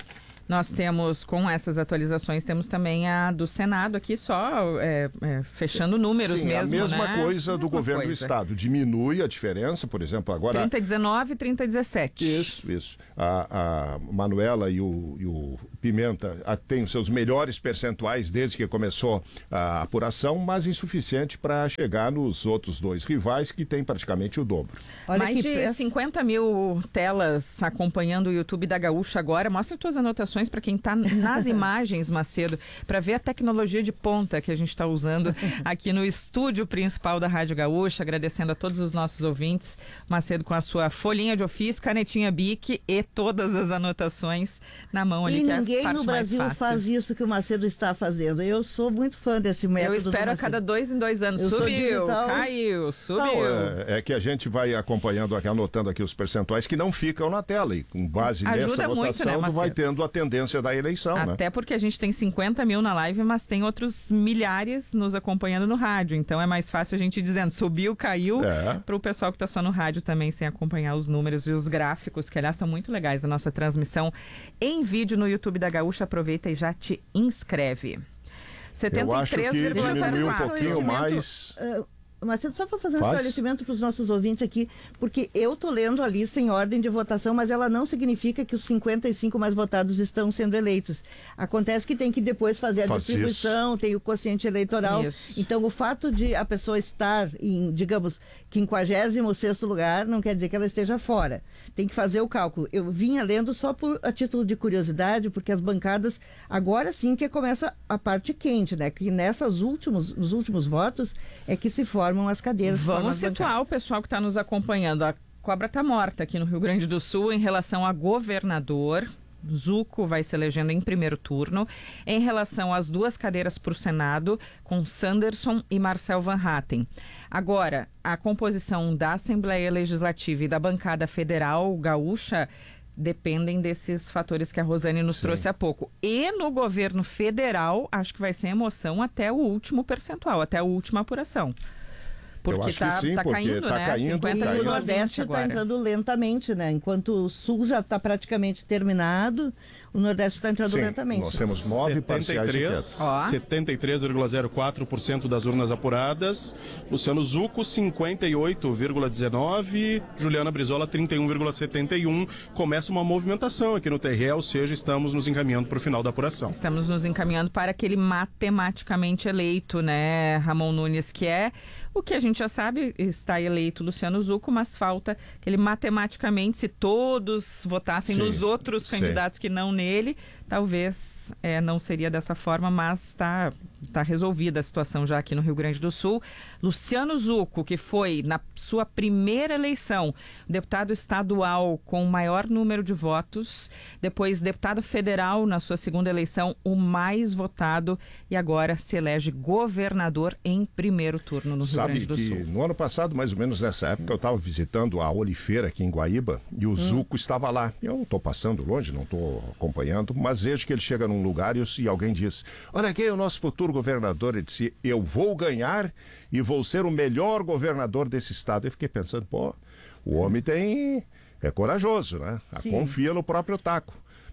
Nós temos, com essas atualizações, temos também a do Senado aqui, só é, é, fechando números Sim, mesmo, a mesma né? coisa a do mesma governo coisa. do Estado. Diminui a diferença, por exemplo, agora... trinta e dezenove, trinta e dezessete. Isso, isso. A, a Manuela e o, e o Pimenta a, têm os seus melhores percentuais desde que começou a apuração, mas insuficiente para chegar nos outros dois rivais, que têm praticamente o dobro. Olha, mais de peça... cinquenta mil telas acompanhando o YouTube da Gaúcha agora. Mostra tuas anotações para quem está nas imagens, Macedo, para ver a tecnologia de ponta que a gente está usando aqui no estúdio principal da Rádio Gaúcha. Agradecendo a todos os nossos ouvintes. Macedo com a sua folhinha de ofício, canetinha Bic e todas as anotações na mão ali. E que ninguém é a no Brasil faz isso que o Macedo está fazendo. Eu sou muito fã desse método. Eu espero a cada dois em dois anos. Eu subiu, caiu, subiu. Não, é, é que a gente vai acompanhando, aqui, anotando aqui os percentuais que não ficam na tela. E com base Ajuda nessa muito, votação, né, vai tendo a tendência da eleição. Até né? porque a gente tem cinquenta mil na live, mas tem outros milhares nos acompanhando no rádio. Então é mais fácil a gente ir dizendo subiu, caiu, é. para o pessoal que está só no rádio também, sem acompanhar os números e os gráficos, que aliás estão muito legais da nossa transmissão em vídeo no YouTube da Gaúcha. Aproveita e já te inscreve. setenta e três vírgula zero quatro. Um pouquinho mais... Uh, Macedo, só para fazer um Faz. esclarecimento para os nossos ouvintes aqui, porque eu estou lendo a lista em ordem de votação, mas ela não significa que os cinquenta e cinco mais votados estão sendo eleitos. Acontece que tem que depois fazer a Faz distribuição, isso. tem o quociente eleitoral. Isso. Então, o fato de a pessoa estar em, digamos, quinquagésimo sexto lugar, não quer dizer que ela esteja fora. Tem que fazer o cálculo. Eu vinha lendo só por a título de curiosidade, porque as bancadas, agora sim que começa a parte quente, né? Que nessas últimos, nos últimos votos é que se formam as cadeiras. Vamos situar o pessoal que está nos acompanhando. A cobra está morta aqui no Rio Grande do Sul em relação a governador. Zuco vai se elegendo em primeiro turno. Em relação às duas cadeiras para o Senado, com Sanderson e Marcel Van Hatten. Agora, a composição da Assembleia Legislativa e da bancada federal gaúcha dependem desses fatores que a Rosane nos Sim. trouxe há pouco. E no governo federal, acho que vai ser emoção até o último percentual, até a última apuração. Porque está tá caindo, tá né? Caindo, cinquenta e o Nordeste está entrando lentamente, né? Enquanto o Sul já está praticamente terminado, o Nordeste está entrando Sim, lentamente. Nós temos nove parciais de queda. setenta e três vírgula zero quatro por cento das urnas apuradas. Luciano Zucco, cinquenta e oito vírgula dezenove por cento. Juliana Brizola, trinta e um vírgula setenta e um por cento. Começa uma movimentação aqui no T R E, ou seja, estamos nos encaminhando para o final da apuração. Estamos nos encaminhando para aquele matematicamente eleito, né, Ramon Nunes, que é o que a gente já sabe, está eleito Luciano Zucco, mas falta aquele matematicamente, se todos votassem sim, nos outros candidatos sim. que não nele, talvez é, não seria dessa forma, mas está tá resolvida a situação já aqui no Rio Grande do Sul. Luciano Zucco, que foi na sua primeira eleição deputado estadual com o maior número de votos, depois deputado federal na sua segunda eleição, o mais votado, e agora se elege governador em primeiro turno no Rio Sabe Grande do que Sul. No ano passado, mais ou menos nessa época, eu estava visitando a Olifeira aqui em Guaíba e o hum. Zucco estava lá. Eu estou passando longe, não estou acompanhando, mas vejo que ele chega num lugar e, e alguém diz: olha aqui, o nosso futuro governador. Ele disse: eu vou ganhar e vou ser o melhor governador desse estado. Eu fiquei pensando, pô, o homem tem... é corajoso, né? Sim. Confia no próprio taco.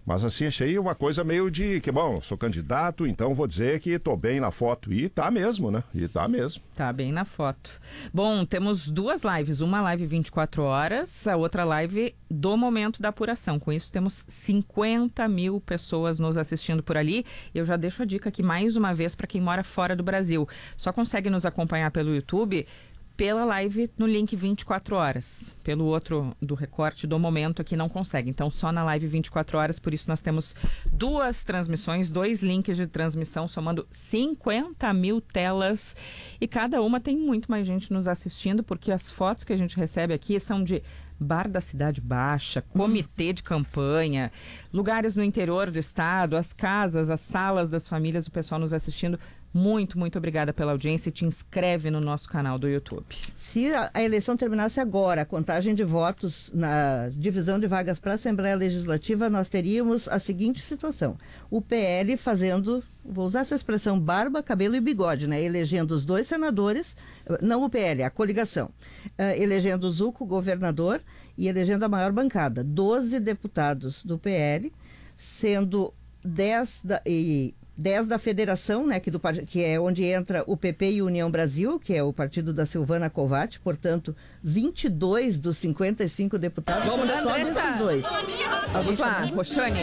Mas assim, achei uma coisa meio de que, bom, sou candidato, então vou dizer que tô bem na foto. E tá mesmo, né? E tá mesmo. Tá bem na foto. Bom, temos duas lives, uma live vinte e quatro horas, a outra live do momento da apuração. Com isso, temos cinquenta mil pessoas nos assistindo por ali. Eu já deixo a dica aqui mais uma vez para quem mora fora do Brasil. Só consegue nos acompanhar pelo YouTube pela live no link vinte e quatro horas. Pelo outro do recorte do momento aqui não consegue. Então só na live vinte e quatro horas, por isso nós temos duas transmissões, dois links de transmissão, somando cinquenta mil telas. E cada uma tem muito mais gente nos assistindo, porque as fotos que a gente recebe aqui são de bar da Cidade Baixa, comitê de campanha, lugares no interior do estado, as casas, as salas das famílias, o pessoal nos assistindo. Muito, muito obrigada pela audiência e te inscreve no nosso canal do YouTube. Se a, a eleição terminasse agora, a contagem de votos na divisão de vagas para a Assembleia Legislativa, nós teríamos a seguinte situação. O P L fazendo, vou usar essa expressão, barba, cabelo e bigode, né? Elegendo os dois senadores, não o P L, a coligação, uh, elegendo o Zucco, governador, e elegendo a maior bancada, doze deputados do P L, sendo dez da... E, dez da federação, né, que, do, que é onde entra o P P e União Brasil, que é o partido da Silvana Kovács, portanto, vinte e dois dos cinquenta e cinco deputados Vamos são só desses dois. Vamos lá, Roxane.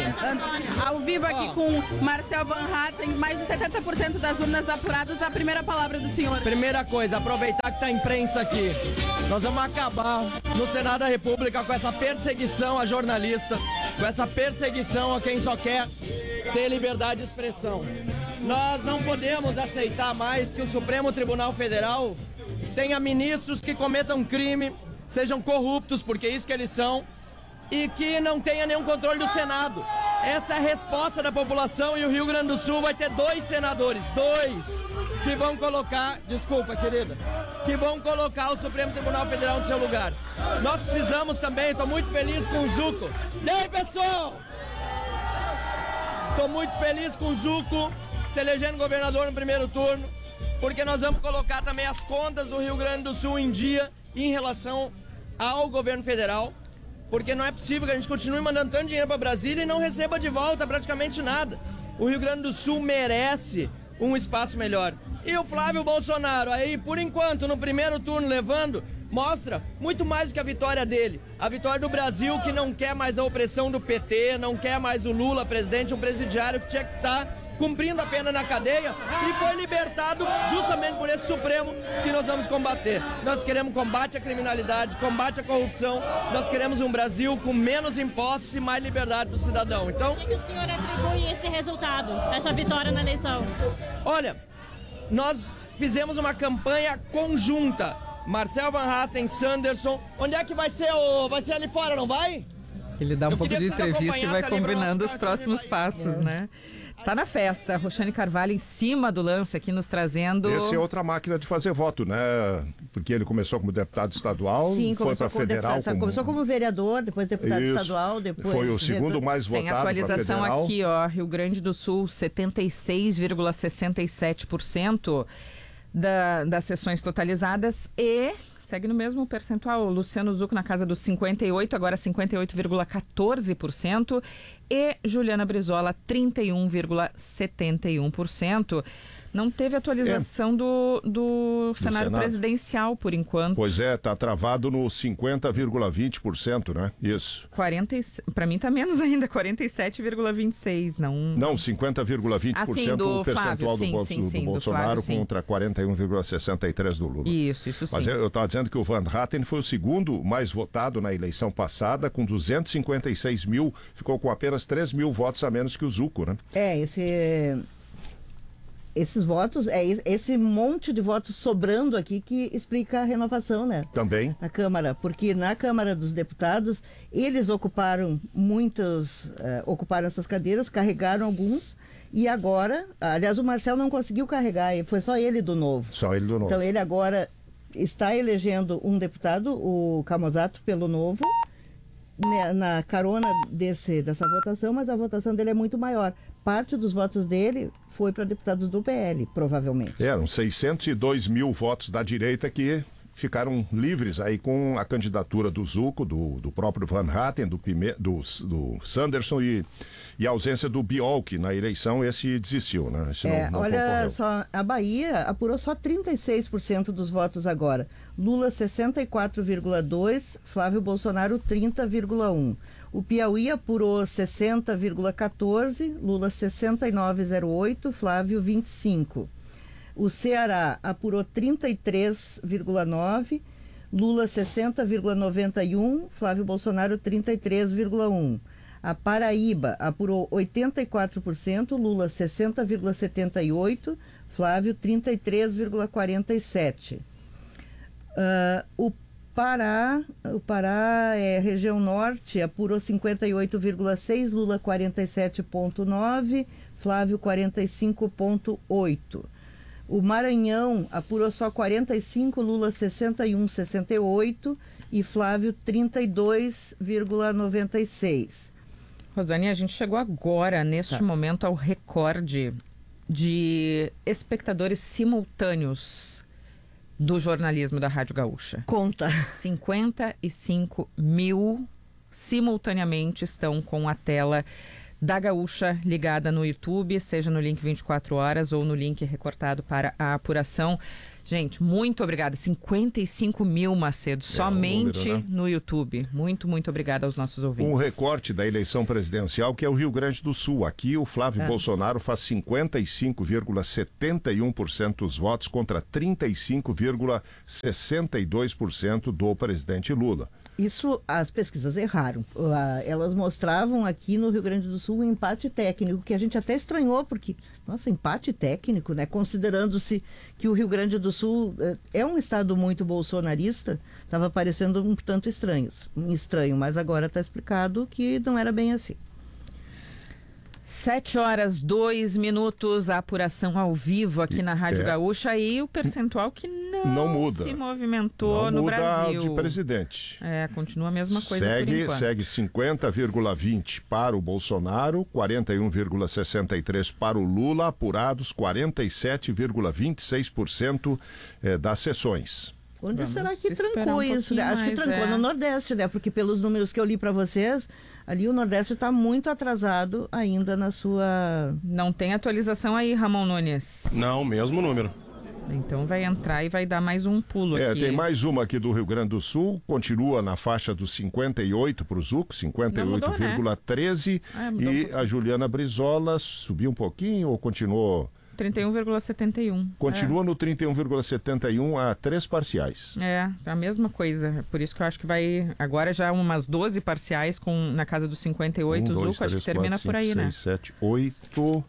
Ao vivo aqui oh. com Marcel Van Hatten, mais de setenta por cento das urnas apuradas. A primeira palavra do senhor. Primeira coisa, aproveitar que tá a imprensa aqui. Nós vamos acabar no Senado da República com essa perseguição a jornalista, com essa perseguição a quem só quer ter liberdade de expressão. Nós não podemos aceitar mais que o Supremo Tribunal Federal tenha ministros que cometam crime, sejam corruptos, porque é isso que eles são, e que não tenha nenhum controle do Senado. Essa é a resposta da população e o Rio Grande do Sul vai ter dois senadores, dois, que vão colocar, desculpa querida, que vão colocar o Supremo Tribunal Federal no seu lugar. Nós precisamos também, estou muito feliz com o Zucco. E aí, pessoal? Estou muito feliz com o Zucco se elegendo governador no primeiro turno, porque nós vamos colocar também as contas do Rio Grande do Sul em dia em relação ao governo federal, porque não é possível que a gente continue mandando tanto dinheiro para Brasília e não receba de volta praticamente nada. O Rio Grande do Sul merece um espaço melhor. E o Flávio Bolsonaro aí, por enquanto, no primeiro turno levando, mostra muito mais do que a vitória dele. A vitória do Brasil, que não quer mais a opressão do P T, não quer mais o Lula presidente, um presidiário que tinha que estar cumprindo a pena na cadeia e foi libertado justamente por esse Supremo que nós vamos combater. Nós queremos combate à criminalidade, combate à corrupção, nós queremos um Brasil com menos impostos e mais liberdade para o cidadão. Então, como é que o senhor atribui esse resultado, essa vitória na eleição? Olha, nós fizemos uma campanha conjunta. Marcel Van Hatten, Sanderson, onde é que vai ser? O... Vai ser ali fora, não vai? Ele dá um Eu pouco de entrevista e vai combinando os próximos passos, é. né? Tá na festa, Roxane Carvalho em cima do lance aqui nos trazendo... Esse é outra máquina de fazer voto, né? Porque ele começou como deputado estadual, Sim, foi para federal... Deputado, como... Começou como vereador, depois deputado Isso. estadual, depois... Foi o segundo mais votado para federal. Tem atualização aqui, ó, Rio Grande do Sul, setenta e seis vírgula sessenta e sete por cento da, das sessões totalizadas e... Segue no mesmo percentual, Luciano Zucco na casa dos cinquenta e oito, agora cinquenta e oito vírgula quatorze por cento e Juliana Brizola trinta e um vírgula setenta e um por cento. Não teve atualização é. do, do, do cenário Senado. presidencial, por enquanto. Pois é, está travado no cinquenta vírgula vinte por cento, né? Isso. Para mim está menos ainda, quarenta e sete vírgula vinte e seis por cento. Não, não cinquenta vírgula vinte por cento ah, sim, o percentual Flávio, do, sim, sim, do, sim, do Bolsonaro do Flávio, contra quarenta e um vírgula sessenta e três por cento do Lula. Isso, isso sim. Mas eu estava dizendo que o Van Hatten foi o segundo mais votado na eleição passada, com duzentos e cinquenta e seis mil, ficou com apenas três mil votos a menos que o Zucco, né? É, esse... Esses votos, é esse monte de votos sobrando aqui que explica a renovação, né? Também. Na Câmara, porque na Câmara dos Deputados, eles ocuparam muitos, uh, ocuparam essas cadeiras, carregaram alguns, e agora, aliás, o Marcel não conseguiu carregar, foi só ele do Novo. Só ele do Novo. Então ele agora está elegendo um deputado, o Camozato, pelo Novo, na carona desse, dessa votação, mas a votação dele é muito maior. Parte dos votos dele foi para deputados do P L, provavelmente. Eram seiscentos e dois mil votos da direita que ficaram livres aí com a candidatura do Zucco, do, do próprio Van Hatten, do, Pime, do, do Sanderson e, e a ausência do Biolk na eleição, esse desistiu, né? Esse é, não, não olha concorreu. só, a Bahia apurou só trinta e seis por cento dos votos agora. Lula sessenta e quatro vírgula dois por cento, Flávio Bolsonaro trinta vírgula um por cento. O Piauí apurou sessenta vírgula quatorze por cento, Lula sessenta e nove vírgula zero oito por cento, Flávio vinte e cinco por cento. O Ceará apurou trinta e três vírgula nove por cento, Lula sessenta vírgula noventa e um por cento, Flávio Bolsonaro trinta e três vírgula um por cento. A Paraíba apurou oitenta e quatro por cento, Lula sessenta vírgula setenta e oito por cento, Flávio trinta e três vírgula quarenta e sete por cento. Uh, o Pará, o Pará é região norte, apurou cinquenta e oito vírgula seis por cento, Lula quarenta e sete vírgula nove por cento, Flávio quarenta e cinco vírgula oito por cento. O Maranhão apurou só quarenta e cinco, Lula sessenta e um vírgula sessenta e oito e Flávio trinta e dois vírgula noventa e seis. Rosane, a gente chegou agora, neste tá. momento, ao recorde de espectadores simultâneos do jornalismo da Rádio Gaúcha. Conta. cinquenta e cinco mil simultaneamente estão com a tela da Gaúcha ligada no YouTube, seja no link vinte e quatro horas ou no link recortado para a apuração. Gente, muito obrigada. cinquenta e cinco mil, Macedo, é somente um número, né? No YouTube. Muito, muito obrigada aos nossos ouvintes. Um recorte da eleição presidencial, que é o Rio Grande do Sul. Aqui o Flávio é. Bolsonaro faz cinquenta e cinco vírgula setenta e um por cento dos votos contra trinta e cinco vírgula sessenta e dois por cento do presidente Lula. Isso as pesquisas erraram. Elas mostravam aqui no Rio Grande do Sul um empate técnico, que a gente até estranhou, porque, nossa, empate técnico, né? Considerando-se que o Rio Grande do Sul é um estado muito bolsonarista, estava parecendo um tanto estranho, um estranho, mas agora está explicado que não era bem assim. Sete horas, dois minutos, a apuração ao vivo aqui na Rádio é. Gaúcha e o percentual que não, não muda. se movimentou não no muda Brasil. De presidente. É, continua a mesma coisa segue, por enquanto. Segue cinquenta vírgula vinte para o Bolsonaro, quarenta e um vírgula sessenta e três para o Lula, apurados quarenta e sete vírgula vinte e seis por cento eh, das sessões. Onde Vamos será que trancou um isso? Né? Acho que trancou é. no Nordeste, né? Porque pelos números que eu li para vocês, ali o Nordeste está muito atrasado ainda na sua... Não tem atualização aí, Ramon Nunes? Não, mesmo número. Então vai entrar e vai dar mais um pulo é, aqui. Tem mais uma aqui do Rio Grande do Sul, continua na faixa dos cinquenta e oito para o Zucco, cinquenta e oito vírgula treze, né? é, e um a Juliana Brizola subiu um pouquinho ou continuou... trinta e um vírgula setenta e um. Continua é. no trinta e um vírgula setenta e um a três parciais. É, a mesma coisa. Por isso que eu acho que vai... Agora já umas doze parciais com, na casa dos cinquenta e oito. Um, o Zucco acho que termina quatro, por aí, cinco, né? seis, sete, oito,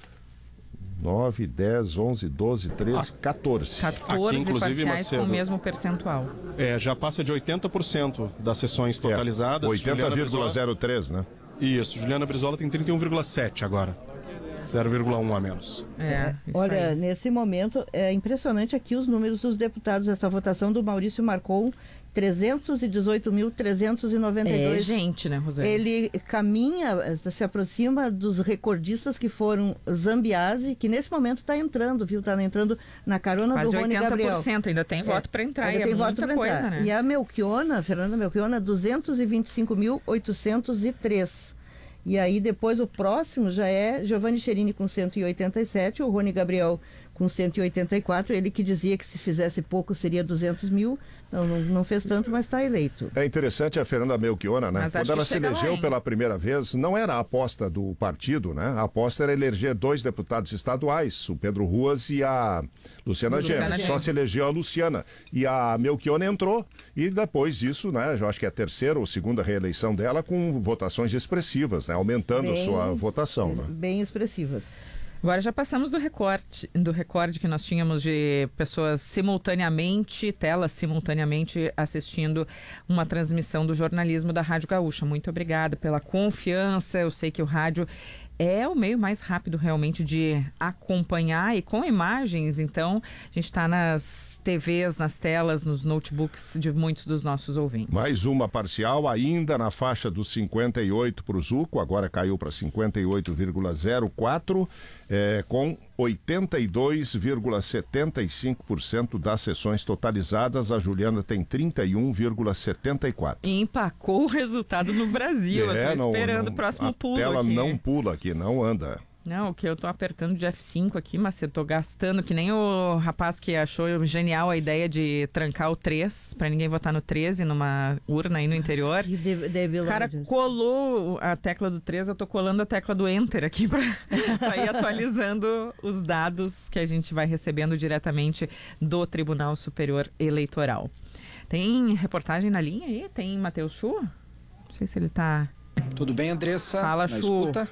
nove, dez, onze, doze, treze, quatorze. quatorze Aqui, inclusive, parciais Macedo, com o mesmo percentual. É, já passa de oitenta por cento das sessões totalizadas. É, oitenta vírgula zero três, né? Isso, Juliana Brizola tem trinta e um vírgula sete agora. zero vírgula um a menos. É, olha, aí. Nesse momento é impressionante aqui os números dos deputados. Essa votação do Maurício marcou trezentos e dezoito mil trezentos e noventa e dois. É gente, né, Rosane? Ele caminha, se aproxima dos recordistas que foram Zambiase, que nesse momento está entrando, viu? Está entrando na carona Quase do Rony Gabriel. oitenta por cento, ainda tem voto é, para entrar. Ainda é tem voto muita para coisa, entrar. Né? E a Melchiona, Fernanda Melchiona, duzentos e vinte e cinco mil oitocentos e três. E aí depois o próximo já é Giovanni Cherini com cento e oitenta e sete, o Rony Gabriel com cento e oitenta e quatro, ele que dizia que se fizesse pouco seria duzentos mil, não, não, não fez tanto, mas está eleito. É interessante a Fernanda Melchiona, né? Mas Quando ela se elegeu lá, pela primeira vez, não era a aposta do partido, né? A aposta era eleger dois deputados estaduais, o Pedro Ruas e a Luciana Genro. Só se elegeu a Luciana. E a Melchiona entrou, e depois disso, né? Eu acho que é a terceira ou segunda reeleição dela com votações expressivas, né? Aumentando bem, a sua votação, né? Bem expressivas. Agora já passamos do recorde, do recorde que nós tínhamos de pessoas simultaneamente, telas simultaneamente assistindo uma transmissão do jornalismo da Rádio Gaúcha. Muito obrigada pela confiança. Eu sei que o rádio é o meio mais rápido realmente de acompanhar e com imagens. Então, a gente está nas T Vs, nas telas, nos notebooks de muitos dos nossos ouvintes. Mais uma parcial, ainda na faixa dos cinquenta e oito para o Zuco, agora caiu para cinquenta e oito vírgula zero quatro, é, com oitenta e dois vírgula setenta e cinco por cento das sessões totalizadas. A Juliana tem trinta e um vírgula setenta e quatro por cento. E empacou o resultado no Brasil. É, eu tô esperando não, o próximo pulo ela aqui. não pula aqui, não anda. Não, o que eu tô apertando de F cinco aqui, mas eu tô gastando, que nem o rapaz que achou genial a ideia de trancar o três, pra ninguém votar no treze numa urna aí no interior. Que de- debilóide. O cara colou a tecla do três, eu tô colando a tecla do Enter aqui pra, pra ir atualizando os dados que a gente vai recebendo diretamente do Tribunal Superior Eleitoral. Tem reportagem na linha aí? Tem Matheus Chu? Não sei se ele tá... Tudo bem, Andressa? Fala, Na Chu. escuta?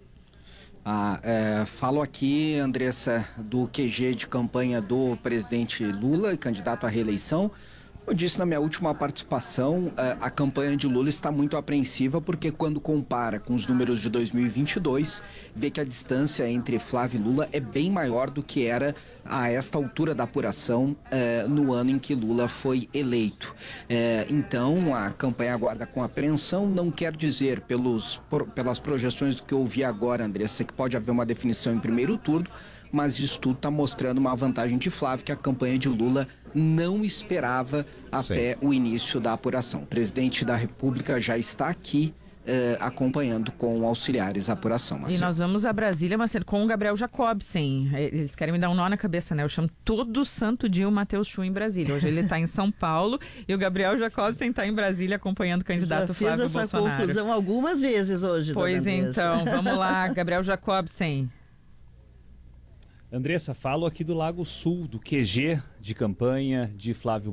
Ah, é, falo aqui, Andressa, do Q G de campanha do presidente Lula, candidato à reeleição. Eu disse na minha última participação, a campanha de Lula está muito apreensiva porque quando compara com os números de dois mil e vinte e dois, vê que a distância entre Flávio e Lula é bem maior do que era a esta altura da apuração eh, no ano em que Lula foi eleito. Eh, então, a campanha aguarda com apreensão, não quer dizer, pelos, por, pelas projeções do que eu ouvi agora, Andressa, que pode haver uma definição em primeiro turno, mas isso tudo está mostrando uma vantagem de Flávio que a campanha de Lula não esperava até o início da apuração. O presidente da República já está aqui eh, acompanhando com auxiliares a apuração. E Marcelo. nós vamos a Brasília, Marcelo, com o Gabriel Jacobsen. Eles querem me dar um nó na cabeça, né? Eu chamo todo santo dia o Matheus Chu em Brasília. Hoje ele está em São Paulo e o Gabriel Jacobsen está em Brasília acompanhando o candidato Já Flávio fiz essa Bolsonaro. confusão algumas vezes hoje. Pois dona Andressa. então, vamos lá, Gabriel Jacobsen. Andressa, falo aqui do Lago Sul, do Q G de campanha de Flávio